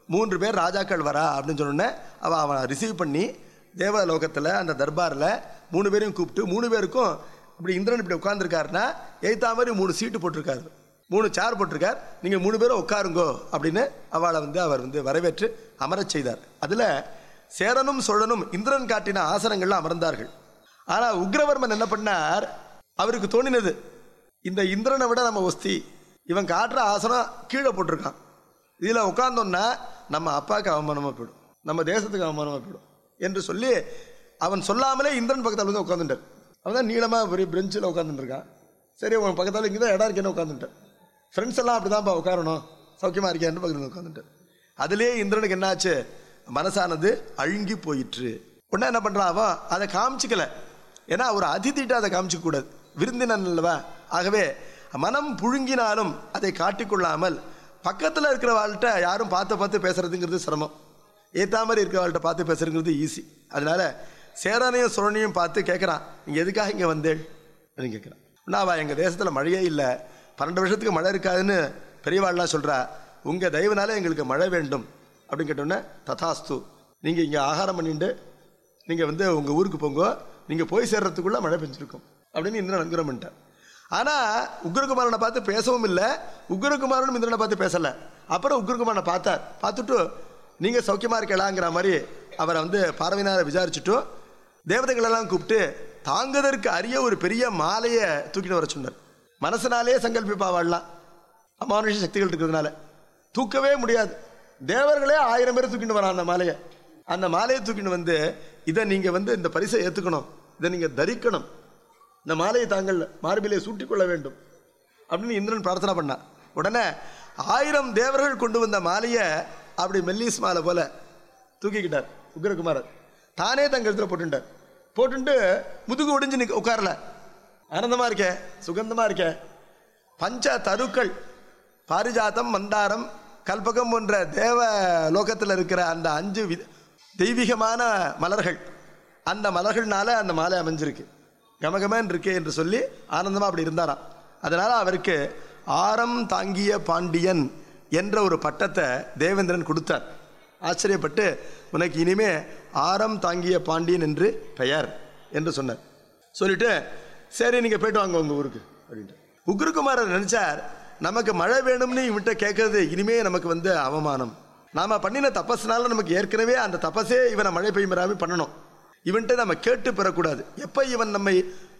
3 பேர் ராஜாக்கள் வரா அப்படின்னு சொன்னோடனே அவன் ரிசீவ் பண்ணி தேவலோகத்தில் அந்த தர்பாரில் 3 பேரையும் கூப்பிட்டு 3 பேருக்கும் இப்படி இந்திரன் இப்படி உட்காந்துருக்காருன்னா எய்த்தா மாதிரி 3 சீட்டு போட்டிருக்காரு, 3 சேர் போட்டிருக்கார். நீங்கள் 3 பேரும் உட்காருங்கோ அப்படின்னு அவளை வந்து அவர் வந்து வரவேற்று அமரச் செய்தார். அதில் சேரனும் சோழனும் இந்திரன் காட்டின ஆசனங்கள்லாம் அமர்ந்தார்கள். ஆனால் உக்ரவர்மன் என்ன பண்ணார், அவருக்கு தோணினது இந்த இந்திரனை விட நம்ம ஒஸ்தி, இவன் காட்டுற ஆசனம் கீழே போட்டிருக்கான், இதில் உட்கார்ந்தோன்னா நம்ம அப்பாவுக்கு அவமானமாக போயிடும், நம்ம தேசத்துக்கு அவமானமாக போயிடும் என்று சொல்லி அவன் சொல்லாமலே இந்திரன் பக்கத்தில் வந்து உட்காந்துட்டார். அவன் தான் நீளமாக பெரிய பெஞ்சில் உட்காந்துட்டுருக்கான். சரி உன் பக்கத்தில் இங்கே தான் இடம் இருக்கேன்னு உட்காந்துட்டார். ஃப்ரெண்ட்ஸ் எல்லாம் அப்படி தான்ப்பா உட்காரணும், சௌக்கியமாக இருக்கேன்னு பக்கத்தில் உட்காந்துட்டார். அதுலேயே இந்திரனுக்கு என்னாச்சு, மனசானது அழுங்கி போயிற்று. உடனே என்ன பண்ணுறான், அவன் அதை காமிச்சிக்கல. ஏன்னா ஒரு அதிதிட்ட அதை காமிச்சிக்க கூடாது, விருந்தினன் அல்லவா. ஆகவே மனம் புழுங்கினாலும் அதை காட்டிக்கொள்ளாமல் பக்கத்தில் இருக்கிறவாள்கிட்ட யாரும் பார்த்து பேசுறதுங்கிறது சிரமம், ஏற்ற மாதிரி இருக்கிறவாள்கிட்ட பார்த்து பேசுறதுங்கிறது ஈஸி. அதனால சேரனையும் சோழனையும் பார்த்து கேட்குறான், நீங்கள் எதுக்காக இங்கே வந்தேள் அப்படின்னு கேட்குறான். அவ எங்கள் தேசத்தில் மழையே இல்லை, 12 வருஷத்துக்கு மழை இருக்காதுன்னு பெரியவாள்லாம் சொல்கிறா, உங்கள் தயவுனால எங்களுக்கு மழை வேண்டும் அப்படின்னு கேட்டோன்னே ததாஸ்து, நீங்கள் இங்கே ஆகாரம் பண்ணிட்டு நீங்கள் வந்து உங்கள் ஊருக்கு போங்க, நீங்கள் போய் சேர்றதுக்குள்ளே மழை பெஞ்சிருக்கும் அப்படின்னு இந்திரன் அனுகிரகம் பண்ணிட்டார். ஆனால் உக்ரகுமாரனை பார்த்து பேசவும் இல்லை, உக்ரகுமாரனும் இந்திரனை பார்த்து பேசலை. அப்புறம் உக்ரகுமாரனை பார்த்துட்டு நீங்கள் சௌக்கியமாக இருக்கலாங்கிற மாதிரி அவரை வந்து பார்வையினால விசாரிச்சுட்டு தேவதைகளெல்லாம் கூப்பிட்டு தாங்குவதற்கு அரிய ஒரு பெரிய மாலையை தூக்கிட்டு வர சொன்னார். மனசனாலே சங்கல்பிப்பா வாழலாம், அமானுஷ சக்திகள் இருக்கிறதுனால தூக்கவே முடியாது. தேவர்களே 1000 பேர் தூக்கிட்டு வரான் அந்த மாலையை. அந்த மாலையை தூக்கிட்டு வந்து இதை நீங்கள் வந்து இந்த பரிசை ஏற்றுக்கணும், இதை நீங்கள் தரிக்கணும், இந்த மாலையை தாங்கள் மார்பிலே சூட்டிக்கொள்ள வேண்டும் அப்படின்னு இந்திரன் பிரார்த்தனை பண்ணான். உடனே 1000 தேவர்கள் கொண்டு வந்த மாலையை அப்படி மெல்லிஸ் மாலை போல தூக்கிக்கிட்டார் உக்ரகுமாரர். தானே தங்க இடத்துல போட்டுட்டு முதுகு ஒடிஞ்சு உட்காரல, ஆனந்தமா இருக்கே, சுகந்தமா இருக்கே. பஞ்ச தருக்கள் பாரிஜாத்தம் மந்தாரம் கல்பகம் போன்ற தேவ லோகத்தில் இருக்கிற அந்த 5 தெய்வீகமான மலர்கள், அந்த மலர்கள்னால அந்த மாலை அமைஞ்சிருக்கு, கமகமன் இருக்கே என்று சொல்லி ஆனந்தமா அப்படி இருந்தாராம். அதனால அவருக்கு ஆரம் தாங்கிய பாண்டியன் என்ற ஒரு பட்டத்தை தேவேந்திரன் கொடுத்தார். ஆச்சரியப்பட்டு உனக்கு இனிமே ஆரம் தாங்கிய பாண்டியன் என்று பெயர் என்று சொன்னார். சொல்லிட்டு சரி நீங்கள் போய்ட்டு வாங்க உங்கள் ஊருக்கு அப்படின்ட்டு. உக்ரகுமாரர் நினைச்சார், நமக்கு மழை வேணும்னு இவன்கிட்ட கேட்கறது இனிமே நமக்கு வந்து அவமானம், நாம பண்ணின தபஸ்னால நமக்கு ஏற்கனவே அந்த தபஸே இவனை மழை பெய்யுறாமே பண்ணணும், இவன்கிட்ட நம்ம கேட்டு பெறக்கூடாது. எப்போ இவன் நம்மை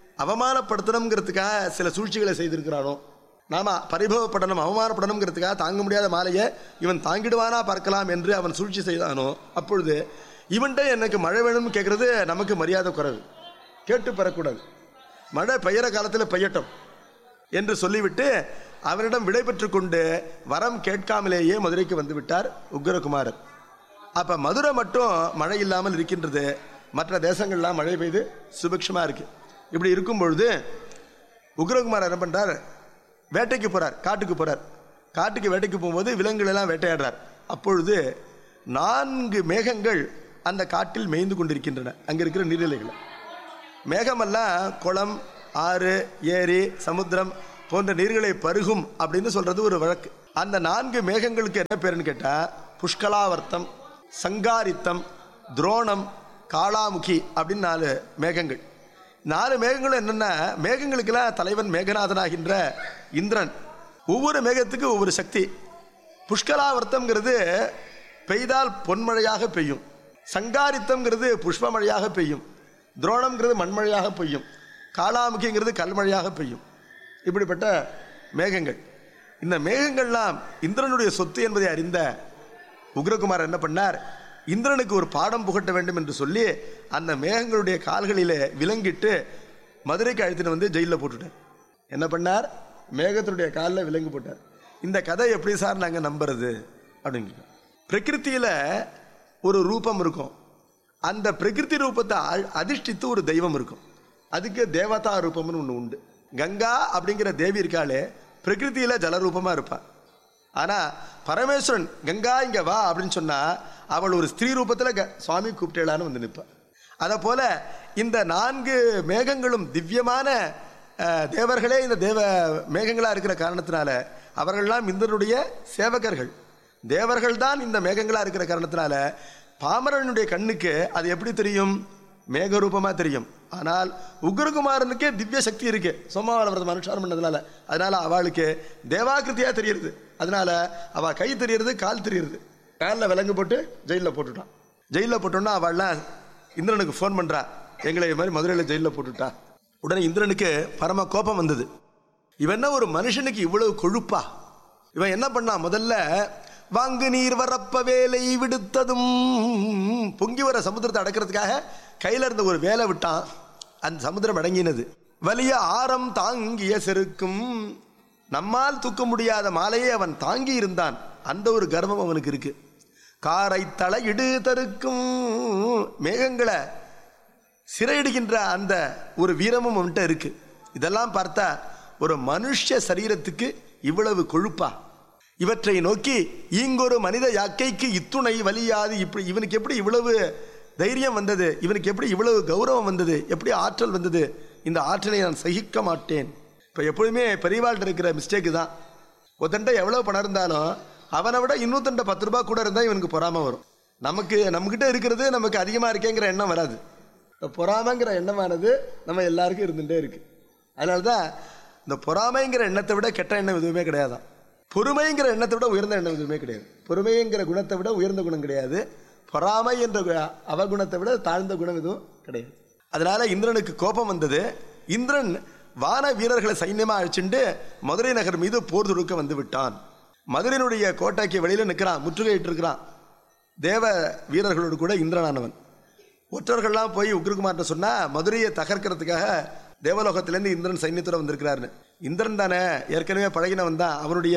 அவமானப்படுத்தணுங்கிறதுக்காக சில சூழ்ச்சிகளை செய்திருக்கிறானோ, நாம பரிபவப்படணும் அவமானப்படணுங்கிறதுக்காக தாங்க முடியாத மாலையை இவன் தாங்கிடுவானா பார்க்கலாம் என்று அவன் சூழ்ச்சி செய்தானோ, அப்பொழுது இவன்கிட்ட எனக்கு மழை வேணும்னு கேட்கறது நமக்கு மரியாதை குறைவு, கேட்டு பெறக்கூடாது, மழை பெய்கிற காலத்தில் பெய்யட்டும் என்று சொல்லிவிட்டு அவரிடம் விடை பெற்று கொண்டு வரம் கேட்காமலேயே மதுரைக்கு வந்து விட்டார் உக்ரகுமாரர். அப்ப மதுரை மட்டும் மழை இல்லாமல் இருக்கின்றது, மற்ற தேசங்கள்லாம் மழை பெய்து சுபிக்ஷமா இருக்கு. இப்படி இருக்கும் பொழுது உக்ரகுமாரர் என்ன பண்றார், வேட்டைக்கு போறார், காட்டுக்கு போறார். காட்டுக்கு வேட்டைக்கு போகும்போது விலங்குகள் எல்லாம் வேட்டையாடுறார். அப்பொழுது 4 மேகங்கள் அந்த காட்டில் மேய்ந்து கொண்டிருக்கின்றன, அங்க இருக்கிற நீர்நிலைகள். மேகமெல்லாம் குளம், ஆறு, ஏரி, சமுத்திரம் போன்ற நீர்களை பருகும் அப்படின்னு சொல்றது ஒரு வழக்கு. அந்த 4 மேகங்களுக்கு என்ன பேருன்னு கேட்டா புஷ்கலாவர்த்தம், சங்காரித்தம், துரோணம், காளாமுகி அப்படின்னு 4 மேகங்கள். 4 மேகங்களும் என்னென்னா, மேகங்களுக்கெல்லாம் தலைவன் மேகநாதனாகின்ற இந்திரன். ஒவ்வொரு மேகத்துக்கு ஒவ்வொரு சக்தி. புஷ்கலாவர்த்தம்ங்கிறது பெய்தால் பொன்மழையாக பெய்யும், சங்காரித்தம்ங்கிறது புஷ்பமழையாக பெய்யும், துரோணம்ங்கிறது மண்மழையாக பெய்யும், காளாமுகிங்கிறது கல்மழையாக பெய்யும். இப்படிப்பட்ட மேகங்கள். இந்த மேகங்கள்லாம் இந்திரனுடைய சொத்து என்பதை அறிந்த உக்ரகுமார் என்ன பண்ணார், இந்திரனுக்கு ஒரு பாடம் புகட்ட வேண்டும் என்று சொல்லி அந்த மேகங்களுடைய கால்களிலே விலங்கிட்டு மதுரைக்கு அழைத்துட்டு வந்து ஜெயிலில் போட்டுட்டார். என்ன பண்ணார், மேகத்தினுடைய காலில் விலங்கு போட்டார். இந்த கதை எப்படி சார் நாங்கள் நம்புறது அப்படின்னு. பிரகிருத்தியில் ஒரு ரூபம் இருக்கும், அந்த பிரகிருதி ரூபத்தை அதிஷ்டித்து ஒரு தெய்வம் இருக்கும். அதுக்கு தேவதா ரூபம்னு ஒன்று உண்டு. கங்கா அப்படிங்கிற தேவி இருக்காளே பிரகிருத்தியில் ஜலரூபமாக இருப்பாள். ஆனால் பரமேஸ்வரன் கங்கா இங்கே வா அப்படின்னு சொன்னால் அவள் ஒரு ஸ்திரீ ரூபத்தில் சுவாமி கூப்பிட்டேளான்னு வந்து நிற்பாள். அதை போல இந்த 4 மேகங்களும் திவ்யமான தேவர்களே இந்த தேவ மேகங்களாக இருக்கிற காரணத்தினால அவர்கள்லாம் இந்திரனுடைய சேவகர்கள். தேவர்கள் தான் இந்த மேகங்களாக இருக்கிற காரணத்தினால பாமரனுடைய கண்ணுக்கு அது எப்படி தெரியும், மேகரூபமாக தெரியும். ஆனால் உக்ரகுமாரனுக்கே திவ்ய சக்தி இருக்கு, சோமாவளவரதம் அனுஷ்டானம் பண்ணதுனால. அதனால அவளுக்கு தேவாகிருத்தியாக தெரியுது. அதனால அவள் கை தெரியுறது, கால் தெரியுது. காலில் விலங்கு போட்டு ஜெயிலில் போட்டுட்டான். ஜெயிலில் போட்டோன்னா அவள்லாம் இந்திரனுக்கு ஃபோன் பண்ணுறா, எங்களை இது மாதிரி மதுரையில் ஜெயிலில் போட்டுட்டா. உடனே இந்திரனுக்கு பரம கோபம் வந்தது. இவன் என்ன ஒரு மனுஷனுக்கு இவ்வளவு கொழுப்பா? இவன் என்ன பண்ணான், முதல்ல வாங்கு நீர் வரப்ப வேலை விடுத்ததும் பொங்கி வர சமுத்திரத்தை அடக்கிறதுக்காக கையில் இருந்த ஒரு வேலை விட்டான். அந்த சமுத்திரம் அடங்கினது. வலிய ஆரம் தாங்கிய செருக்கும், நம்மால் தூக்க முடியாத மாலையை அவன் தாங்கி இருந்தான். அந்த ஒரு கர்வம் அவனுக்கு இருக்கு. காரை தலையிடு தருக்கும், மேகங்களை சிறையிடுகின்ற அந்த ஒரு வீரமும் அவன்கிட்ட இருக்கு. இதெல்லாம் பார்த்தா ஒரு மனுஷ சரீரத்துக்கு இவ்வளவு கொழுப்பா? இவற்றை நோக்கி இங்கொரு மனித யாக்கைக்கு இத்துணை வலியாது, இப்படி இவனுக்கு எப்படி இவ்வளவு தைரியம் வந்தது, இவனுக்கு எப்படி இவ்வளவு கௌரவம் வந்தது, எப்படி ஆற்றல் வந்தது, இந்த ஆற்றலை நான் சகிக்க மாட்டேன். இப்போ எப்பொழுதுமே பெரியவாள்கிட்ட இருக்கிற மிஸ்டேக்கு தான், ஒருத்தன்ட்ட எவ்வளோ பணம் இருந்தாலும் அவனை விட இன்னொருத்தன்ட்ட 10 ரூபா கூட இருந்தால் இவனுக்கு பொறாமை வரும். நம்மக்கிட்ட இருக்கிறது நமக்கு அதிகமாக இருக்கேங்கிற எண்ணம் வராது. பொறாமைங்கிற எண்ணமானது நம்ம எல்லாருக்கும் இருந்துகிட்டே இருக்கு. அதனால தான் இந்த பொறாமைங்கிற எண்ணத்தை விட கெட்ட எண்ணம் எதுவுமே கிடையாதான். பொறுமைங்கிற எண்ணத்தை விட உயர்ந்த எண்ணம் எதுவுமே கிடையாது. பொறுமைங்கிற குணத்தை விட உயர்ந்த குணம் கிடையாது. பொறாமை என்ற அவகுணத்தை விட தாழ்ந்த குணம் எதுவும் கிடையாது. அதனால இந்திரனுக்கு கோபம் வந்தது. இந்திரன் வான வீரர்களை சைன்யமாக அழிச்சுட்டு மதுரை நகர் மீது போர் தொடுக்க வந்து விட்டான். மதுரையினுடைய கோட்டைக்கு வெளியில் நிற்கிறான், முற்றுகையிட்டு இருக்கிறான். தேவ வீரர்களோடு கூட இந்திரனானவன். ஒற்றர்கள்லாம் போய் உக்ரகுமார்ட்ட சொன்னால் மதுரையை தகர்க்கிறதுக்காக தேவலோகத்திலேருந்து இந்திரன் சைன்யத்தோடு வந்திருக்கிறாருன்னு. இந்திரன் தானே, ஏற்கனவே பழகினவன் தான், அவனுடைய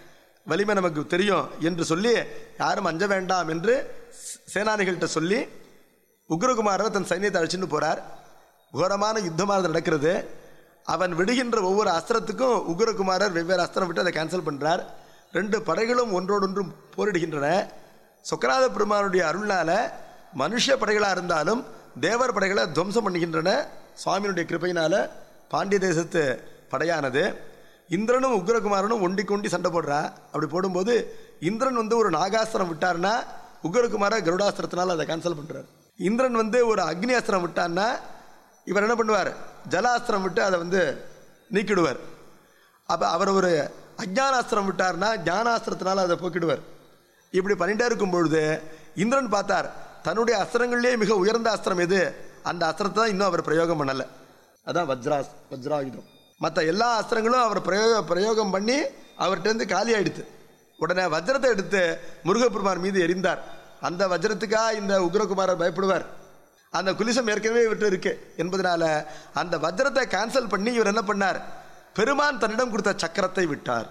வலிமை நமக்கு தெரியும் என்று சொல்லி யாரும் அஞ்ச வேண்டாம் என்று சேனானிகள்கிட்ட சொல்லி உக்ரகுமாரர் தன் சைன்யத்தை அழிச்சுட்டு போகிறார். கோரமான யுத்தமானது நடக்கிறது. அவன் விடுகின்ற ஒவ்வொரு அஸ்திரத்துக்கும் உக்ரகுமாரர் வெவ்வேறு அஸ்திரம் விட்டு அதை கேன்சல் பண்ணுறார். 2 படைகளும் ஒன்றோடொன்றும் போரிடுகின்றன. சொக்கநாத பெருமானுடைய அருள்னால மனுஷ படைகளாக இருந்தாலும் தேவர் படைகளை துவம்சம் பண்ணுகின்றன. சுவாமியினுடைய கிருபையினால பாண்டிய தேசத்து படையானது. இந்திரனும் உக்ரகுமாரனும் ஒண்டி கொண்டி சண்டை போடுறா. அப்படி போடும்போது இந்திரன் ஒரு நாகாஸ்திரம் விட்டார்னா உக்ரகுமார கருடாஸ்திரத்தினால அதை கேன்சல் பண்ணுறார். இந்திரன் ஒரு அக்னி அஸ்திரம் விட்டான்னா இவர் என்ன பண்ணுவார், ஜலாஸ்திரம் விட்டு அதை நீக்கிடுவார். அப்போ அவர் ஒரு அஜ்ஞானாஸ்திரம் விட்டார்னா ஞானாஸ்திரத்தினால அதை போக்கிடுவார். இப்படி பண்ணிட்டே இருக்கும் பொழுது இந்திரன் பார்த்தார், தன்னுடைய அஸ்திரங்களிலே மிக உயர்ந்த அஸ்திரம் எது, அந்த அஸ்திரத்தை தான் இன்னும் அவர் பிரயோகம் பண்ணலை. அதான் வஜ்ராயுதம். மற்ற எல்லா அஸ்திரங்களும் அவர் பிரயோகம் பண்ணி அவர்கிட்ட காலி ஆயிடுத்து. உடனே வஜ்ரத்தை எடுத்து முருகப்பெருமான் மீது எரிந்தார். அந்த வஜ்ரத்துக்கா இந்த உக்ரகுமாரர் பயப்படுவார்? அந்த குலிசம் ஏற்கனவே இவர்கிட்ட இருக்கு என்பதனால அந்த வஜ்ரத்தை கேன்சல் பண்ணி இவர் என்ன பண்ணார், பெருமான் தன்னிடம் கொடுத்த சக்கரத்தை விட்டார்.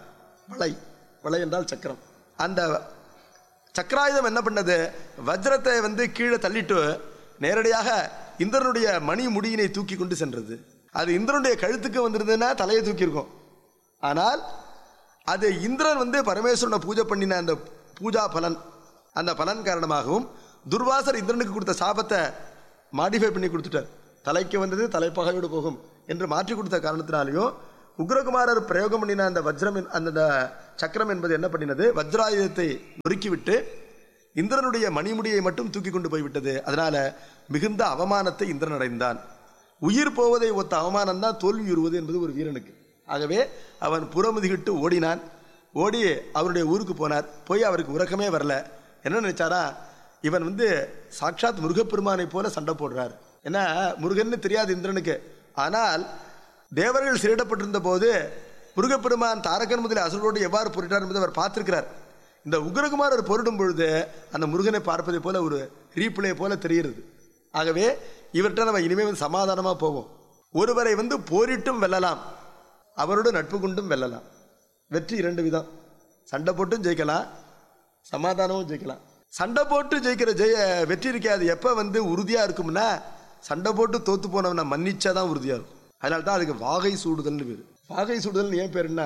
வளை என்றால் சக்கரம். அந்த சக்கராயுதம் என்ன பண்ணது, வஜ்ரத்தை கீழே தள்ளிட்டு நேரடியாக இந்திரனுடைய மணி முடியினை தூக்கி கொண்டு சென்றது. அது இந்திரனுடைய கழுத்துக்கு வந்திருந்ததுன்னா தலையை தூக்கியிருக்கும். ஆனால் அது இந்திரன் பரமேஸ்வரனை பூஜை பண்ணின அந்த பூஜா பலன், அந்த பலன் காரணமாகவும் துர்வாசர் இந்திரனுக்கு கொடுத்த சாபத்தை மாடிஃபை பண்ணி கொடுத்துட்டார். தலைக்கு வந்தது தலைப்பகையோடு போகும் என்று மாற்றி கொடுத்த காரணத்தினாலேயும் உக்ரகுமாரர் பிரயோகம் பண்ணின அந்த வஜ்ரம், அந்த சக்கரம் என்பது என்ன பண்ணினது, வஜ்ராயுதத்தை நொறுக்கிவிட்டு இந்திரனுடைய மணிமுடியை மட்டும் தூக்கி கொண்டு போய்விட்டது. அதனால மிகுந்த அவமானத்தை இந்திரன் அடைந்தான். உயிர் போவதை ஒத்த அவமானம் தான் தோல்வியுறுவது என்பது ஒரு வீரனுக்கு. ஆகவே அவன் புறமுதுகிட்டு ஓடினான். ஓடி அவருடைய ஊருக்கு போனார். போய் அவருக்கு உறக்கமே வரல. என்ன நினைச்சாரா, இவன் சாட்சாத் முருகப்பெருமானை போல சண்டை போடுறார். ஏன்னா முருகன்னு தெரியாது இந்திரனுக்கு. ஆனால் தேவர்கள் சிறையிடப்பட்டிருந்த போது முருகப்பெருமான் தாரகன் முதலில் அசுரரோடு எவ்வாறு போரிட்டார் என்பதை அவர் பார்த்திருக்கிறார். இந்த உக்ரகுமாரர் போரிடும் பொழுது அந்த முருகனை பார்ப்பதை போல ஒரு ரீப்ளே போல தெரிகிறது. ஆகவே இவர்கிட்ட நம்ம இனிமேல் சமாதானமாக போவோம். ஒருவரை போரிட்டும் வெல்லலாம், அவரோடு நட்பு கொண்டும் வெல்லலாம். வெற்றி இரண்டு விதம். சண்டை போட்டும் ஜெயிக்கலாம், சமாதானமும் ஜெயிக்கலாம். சண்டை போட்டு ஜெயிக்கிற வெற்றி இருக்காது. எப்போ உறுதியாக இருக்கும்னா, சண்டை போட்டு தோத்து போனவனை மன்னிச்சாதான் உறுதியாக இருக்கும். அதனால தான் அதுக்கு வாகை சூடுதல்னு பேர். வாகை சூடுதல் ஏன் பேருன்னா,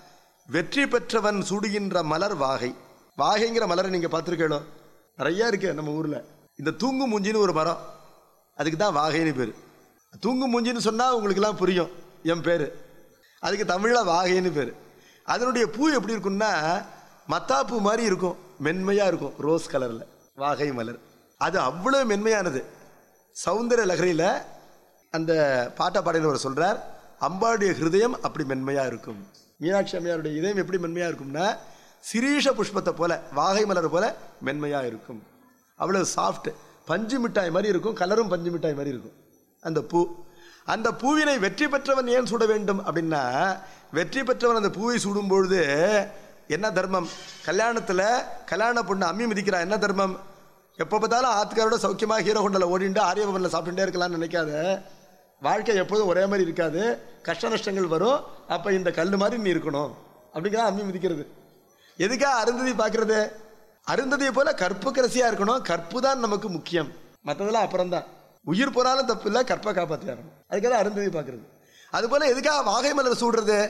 வெற்றி பெற்றவன் சூடுகின்ற மலர் வாகை. வாகைங்கிற மலரை நீங்கள் பார்த்துருக்கணும், நிறையா இருக்கு நம்ம ஊரில். இந்த தூங்கு மூஞ்சின்னு ஒரு மரம், அதுக்கு தான் வாகைன்னு பேர். தூங்கு மூஞ்சின்னு சொன்னால் உங்களுக்கெல்லாம் புரியும் என் பேர். அதுக்கு தமிழில் வாகைன்னு பேர். அதனுடைய பூ எப்படி இருக்குன்னா, மத்தாப்பூ மாதிரி இருக்கும், மென்மையாக இருக்கும், ரோஸ் கலரில் வாகை மலர். அது அவ்வளோ மென்மையானது. சௌந்தர லகரியில் அந்த பாட்டா பாடையில் சொல்கிறார், அம்பாளுடைய ஹிருதயம் அப்படி மென்மையாக இருக்கும். மீனாட்சி அம்மையாருடைய இதயம் எப்படி மென்மையாக இருக்கும்னா, சிரீஷ புஷ்பத்தை போல, வாகை மலர் போல மென்மையாக இருக்கும். அவ்வளோ சாஃப்ட், பஞ்சு மிட்டாய் மாதிரி இருக்கும், கலரும் பஞ்சு மிட்டாய் மாதிரி இருக்கும் அந்த பூ. அந்த பூவினை வெற்றி பெற்றவன் ஏன் சூட வேண்டும் அப்படின்னா, வெற்றி பெற்றவன் அந்த பூவை சூடும் பொழுது என்ன தர்மம், கல்யாணத்தில் கல்யாண பொண்ணு அம்மி மிதிக்கிறா, என்ன தர்மம்? எப்போ பார்த்தாலும் ஆத்துக்காரோட சௌக்கியமாக ஹீரோ ஹோண்டலில் ஓடிண்டு ஆரியபவனில் சாப்பிட்டுட்டே இருக்கலாம்னு நினைக்காத. வாழ்க்கை எப்போதும் ஒரே மாதிரி இருக்காது, கஷ்ட நஷ்டங்கள் வரும். அப்போ இந்த கல் மாதிரி நீ இருக்கணும் அப்படிங்கிற அம்மி மிதிக்கிறது. எதுக்காக அருந்ததி பார்க்கறது? அருந்ததியை போல கற்புக்கு ரசியாக இருக்கணும். கற்பு தான் நமக்கு முக்கியம், மற்றதெல்லாம் அப்புறம்தான். உயிர் போனாலும் தப்பு இல்லை, கற்பை காப்பாற்றியாரணும். அதுக்காக அருந்ததி பார்க்கறது. அதுபோல் எதுக்காக வாகை மலர் சூடுறது?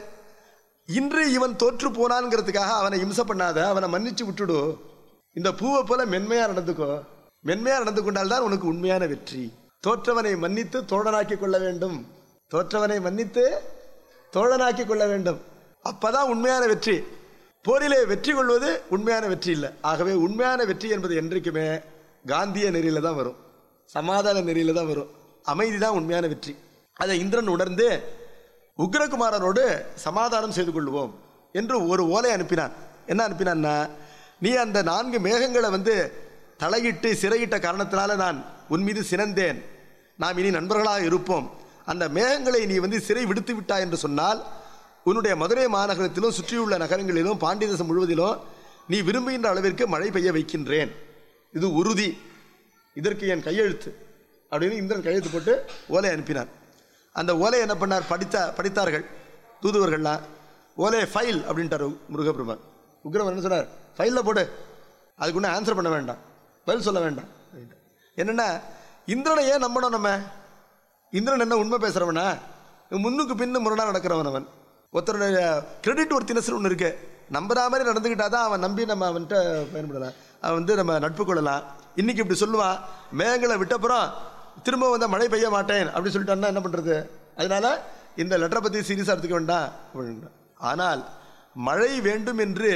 இன்று இவன் தோற்று போனான்ங்கிறதுக்காக அவனை இம்சை பண்ணாத, அவனை மன்னிச்சு விட்டுடு. இந்த பூவை போல மென்மையாக நடந்துக்கோ. மென்மையாக நடந்து கொண்டால்தான் உனக்கு உண்மையான வெற்றி. தோற்றவனை மன்னித்து தோழனாக்கி கொள்ள வேண்டும். தோற்றவனை மன்னித்து தோழனாக்கி கொள்ள வேண்டும். அப்பதான் உண்மையான வெற்றி. போரிலே வெற்றி கொள்வது உண்மையான வெற்றி இல்லை. ஆகவே உண்மையான வெற்றி என்பது என்றைக்குமே காந்திய நெறியில தான் வரும், சமாதான நெறியில தான் வரும். அமைதி தான் உண்மையான வெற்றி. அதை இந்திரன் உணர்ந்து உக்ரகுமாரனோடு சமாதானம் செய்து கொள்வோம் என்று ஒரு ஓலை அனுப்பினான். என்ன அனுப்பினான்னா, நீ அந்த 4 மேகங்களை தலையிட்டு சிறையிட்ட காரணத்தினால நான் உன் மீது சினந்தேன். நாம் இனி நண்பர்களாக இருப்போம். அந்த மேகங்களை நீ சிறை விடுத்து விட்டாய் என்று சொன்னால், உன்னுடைய மதுரை மாநகரத்திலும் சுற்றியுள்ள நகரங்களிலும் பாண்டிய தேசம் முழுவதிலும் நீ விரும்புகின்ற அளவிற்கு மழை பெய்ய வைக்கின்றேன். இது உறுதி, இதற்கு என் கையெழுத்து அப்படின்னு இந்திரன் கையெழுத்து போட்டு ஓலை அனுப்பினார். அந்த ஓலை என்ன பண்ணார், படித்தார்கள் தூதுவர்கள்லாம். ஓலை ஃபைல் அப்படின்ட்டார் முருகப்பெருமான். உக்ரவன் என்ன சொன்னார், ஃபைலில் போடு, அதுக்கு ஒன்றும் ஆன்சர் பண்ண வேண்டாம், பதில் சொல்ல வேண்டாம். என்னென்னா, இந்திரனை ஏன் நம்பணும் நம்ம? இந்திரன் என்ன உண்மை பேசுகிறவனா? முன்னுக்கு பின்னு முரணாக நடக்கிறவன் அவன். ஒருத்தருடைய கிரெடிட் ஒர்த்தினஸ் ஒன்று இருக்கு. நம்புற மாதிரி நடந்துக்கிட்டா தான் அவன் நம்பி நம்ம அவன்கிட்ட பயன்படலாம், அவன் நம்ம நட்பு கொள்ளலாம். இன்னைக்கு இப்படி சொல்லுவான், மேகங்களை விட்டப்புறம் திரும்ப மழை பெய்ய மாட்டேன் அப்படி சொல்லிட்டான்னா என்ன பண்ணுறது? அதனால இந்த லெட்டரை பற்றி சீரியஸாக எடுத்துக்க வேண்டாம். ஆனால் மழை வேண்டும் என்று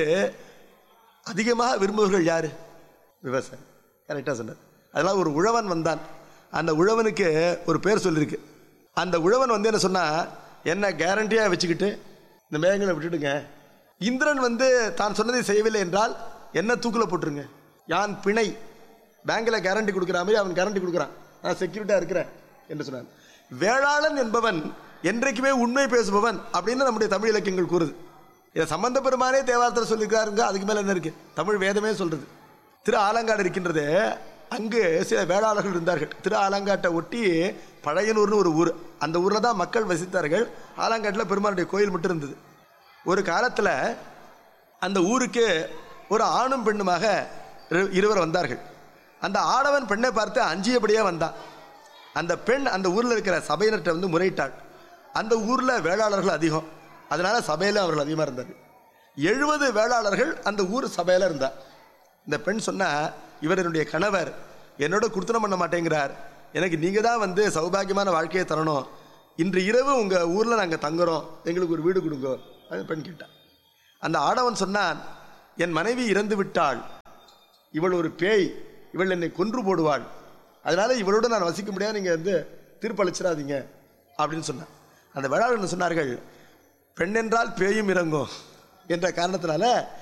அதிகமாக விரும்புவர்கள் யார்? விவசாயி. கரெக்டாக சொன்னார். அதெல்லாம் ஒரு உழவன் வந்தான். அந்த உழவனுக்கு ஒரு பேர் சொல்லியிருக்கு. அந்த உழவன் என்ன சொன்னால், என்ன கேரண்டியாக வச்சுக்கிட்டு இந்த மேகங்களை விட்டுடுங்க, இந்திரன் தான் சொன்னதை செய்யவில்லை என்றால் என்ன தூக்கில் போட்டுருங்க, யான் பிணை, பேங்கில் கேரண்டி கொடுக்குற மாதிரி அவன் கேரண்டி கொடுக்குறான், நான் செக்யூரிட்டியாக இருக்கிறேன் என்று சொன்னான். வேளாளன் என்பவன் என்றைக்குமே உண்மை பேசுபவன் அப்படின்னு நம்முடைய தமிழ் இலக்கியங்கள் கூறுது. இதை சம்பந்த பெருமானே தேவாரத்தில் சொல்லியிருக்காருங்க. அதுக்கு மேலே என்ன இருக்குது? தமிழ் வேதமே சொல்கிறது. திரு ஆலங்காடு இருக்கின்றது, அங்கு சில வேளாளர்கள் இருந்தார்கள். திரு ஆலங்காட்டை ஒட்டி பழையனூர்னு ஒரு ஊர், அந்த ஊரில் தான் மக்கள் வசித்தார்கள். ஆலங்காட்டில் பெருமானுடைய கோயில் மட்டும் இருந்தது. ஒரு காலத்தில் அந்த ஊருக்கு ஒரு ஆணும் பெண்ணுமாக இருவர் வந்தார்கள். அந்த ஆடவன் பெண்ணை பார்த்து அஞ்சியபடியாக வந்தான். அந்த பெண் அந்த ஊரில் இருக்கிற சபையினர்கிட்ட முறையிட்டாள். அந்த ஊரில் வேளாளர்கள் அதிகம், அதனால் சபையில் அவர்கள் அதிகமாக இருந்தார். 70 வேளாளர்கள் அந்த ஊர் சபையில் இருந்தார். இந்த பெண் சொன்னால், இவர் என்னுடைய கணவர், என்னோட குடுத்தனம் பண்ண மாட்டேங்கிறார், எனக்கு நீங்கள் தான் வந்து சௌபாகியமான வாழ்க்கையை தரணும், இன்று இரவு உங்கள் ஊரில் நாங்கள் தங்குறோம், எங்களுக்கு ஒரு வீடு கொடுங்க. அது பெண் கேட்டான். அந்த ஆடவன் சொன்னான், என் மனைவி இறந்து விட்டாள், இவள் ஒரு பேய், இவள் என்னை கொன்று போடுவாள், அதனால இவளோடு நான் வசிக்க முடியாது, நீங்கள் வந்து தீர்ப்பளிச்சிடாதீங்க அப்படின்னு சொன்னான். அந்த வேளாளர்கள் சொன்னார்கள், பெண் என்றால் பேயும் இறங்கும் என்ற காரணத்தினால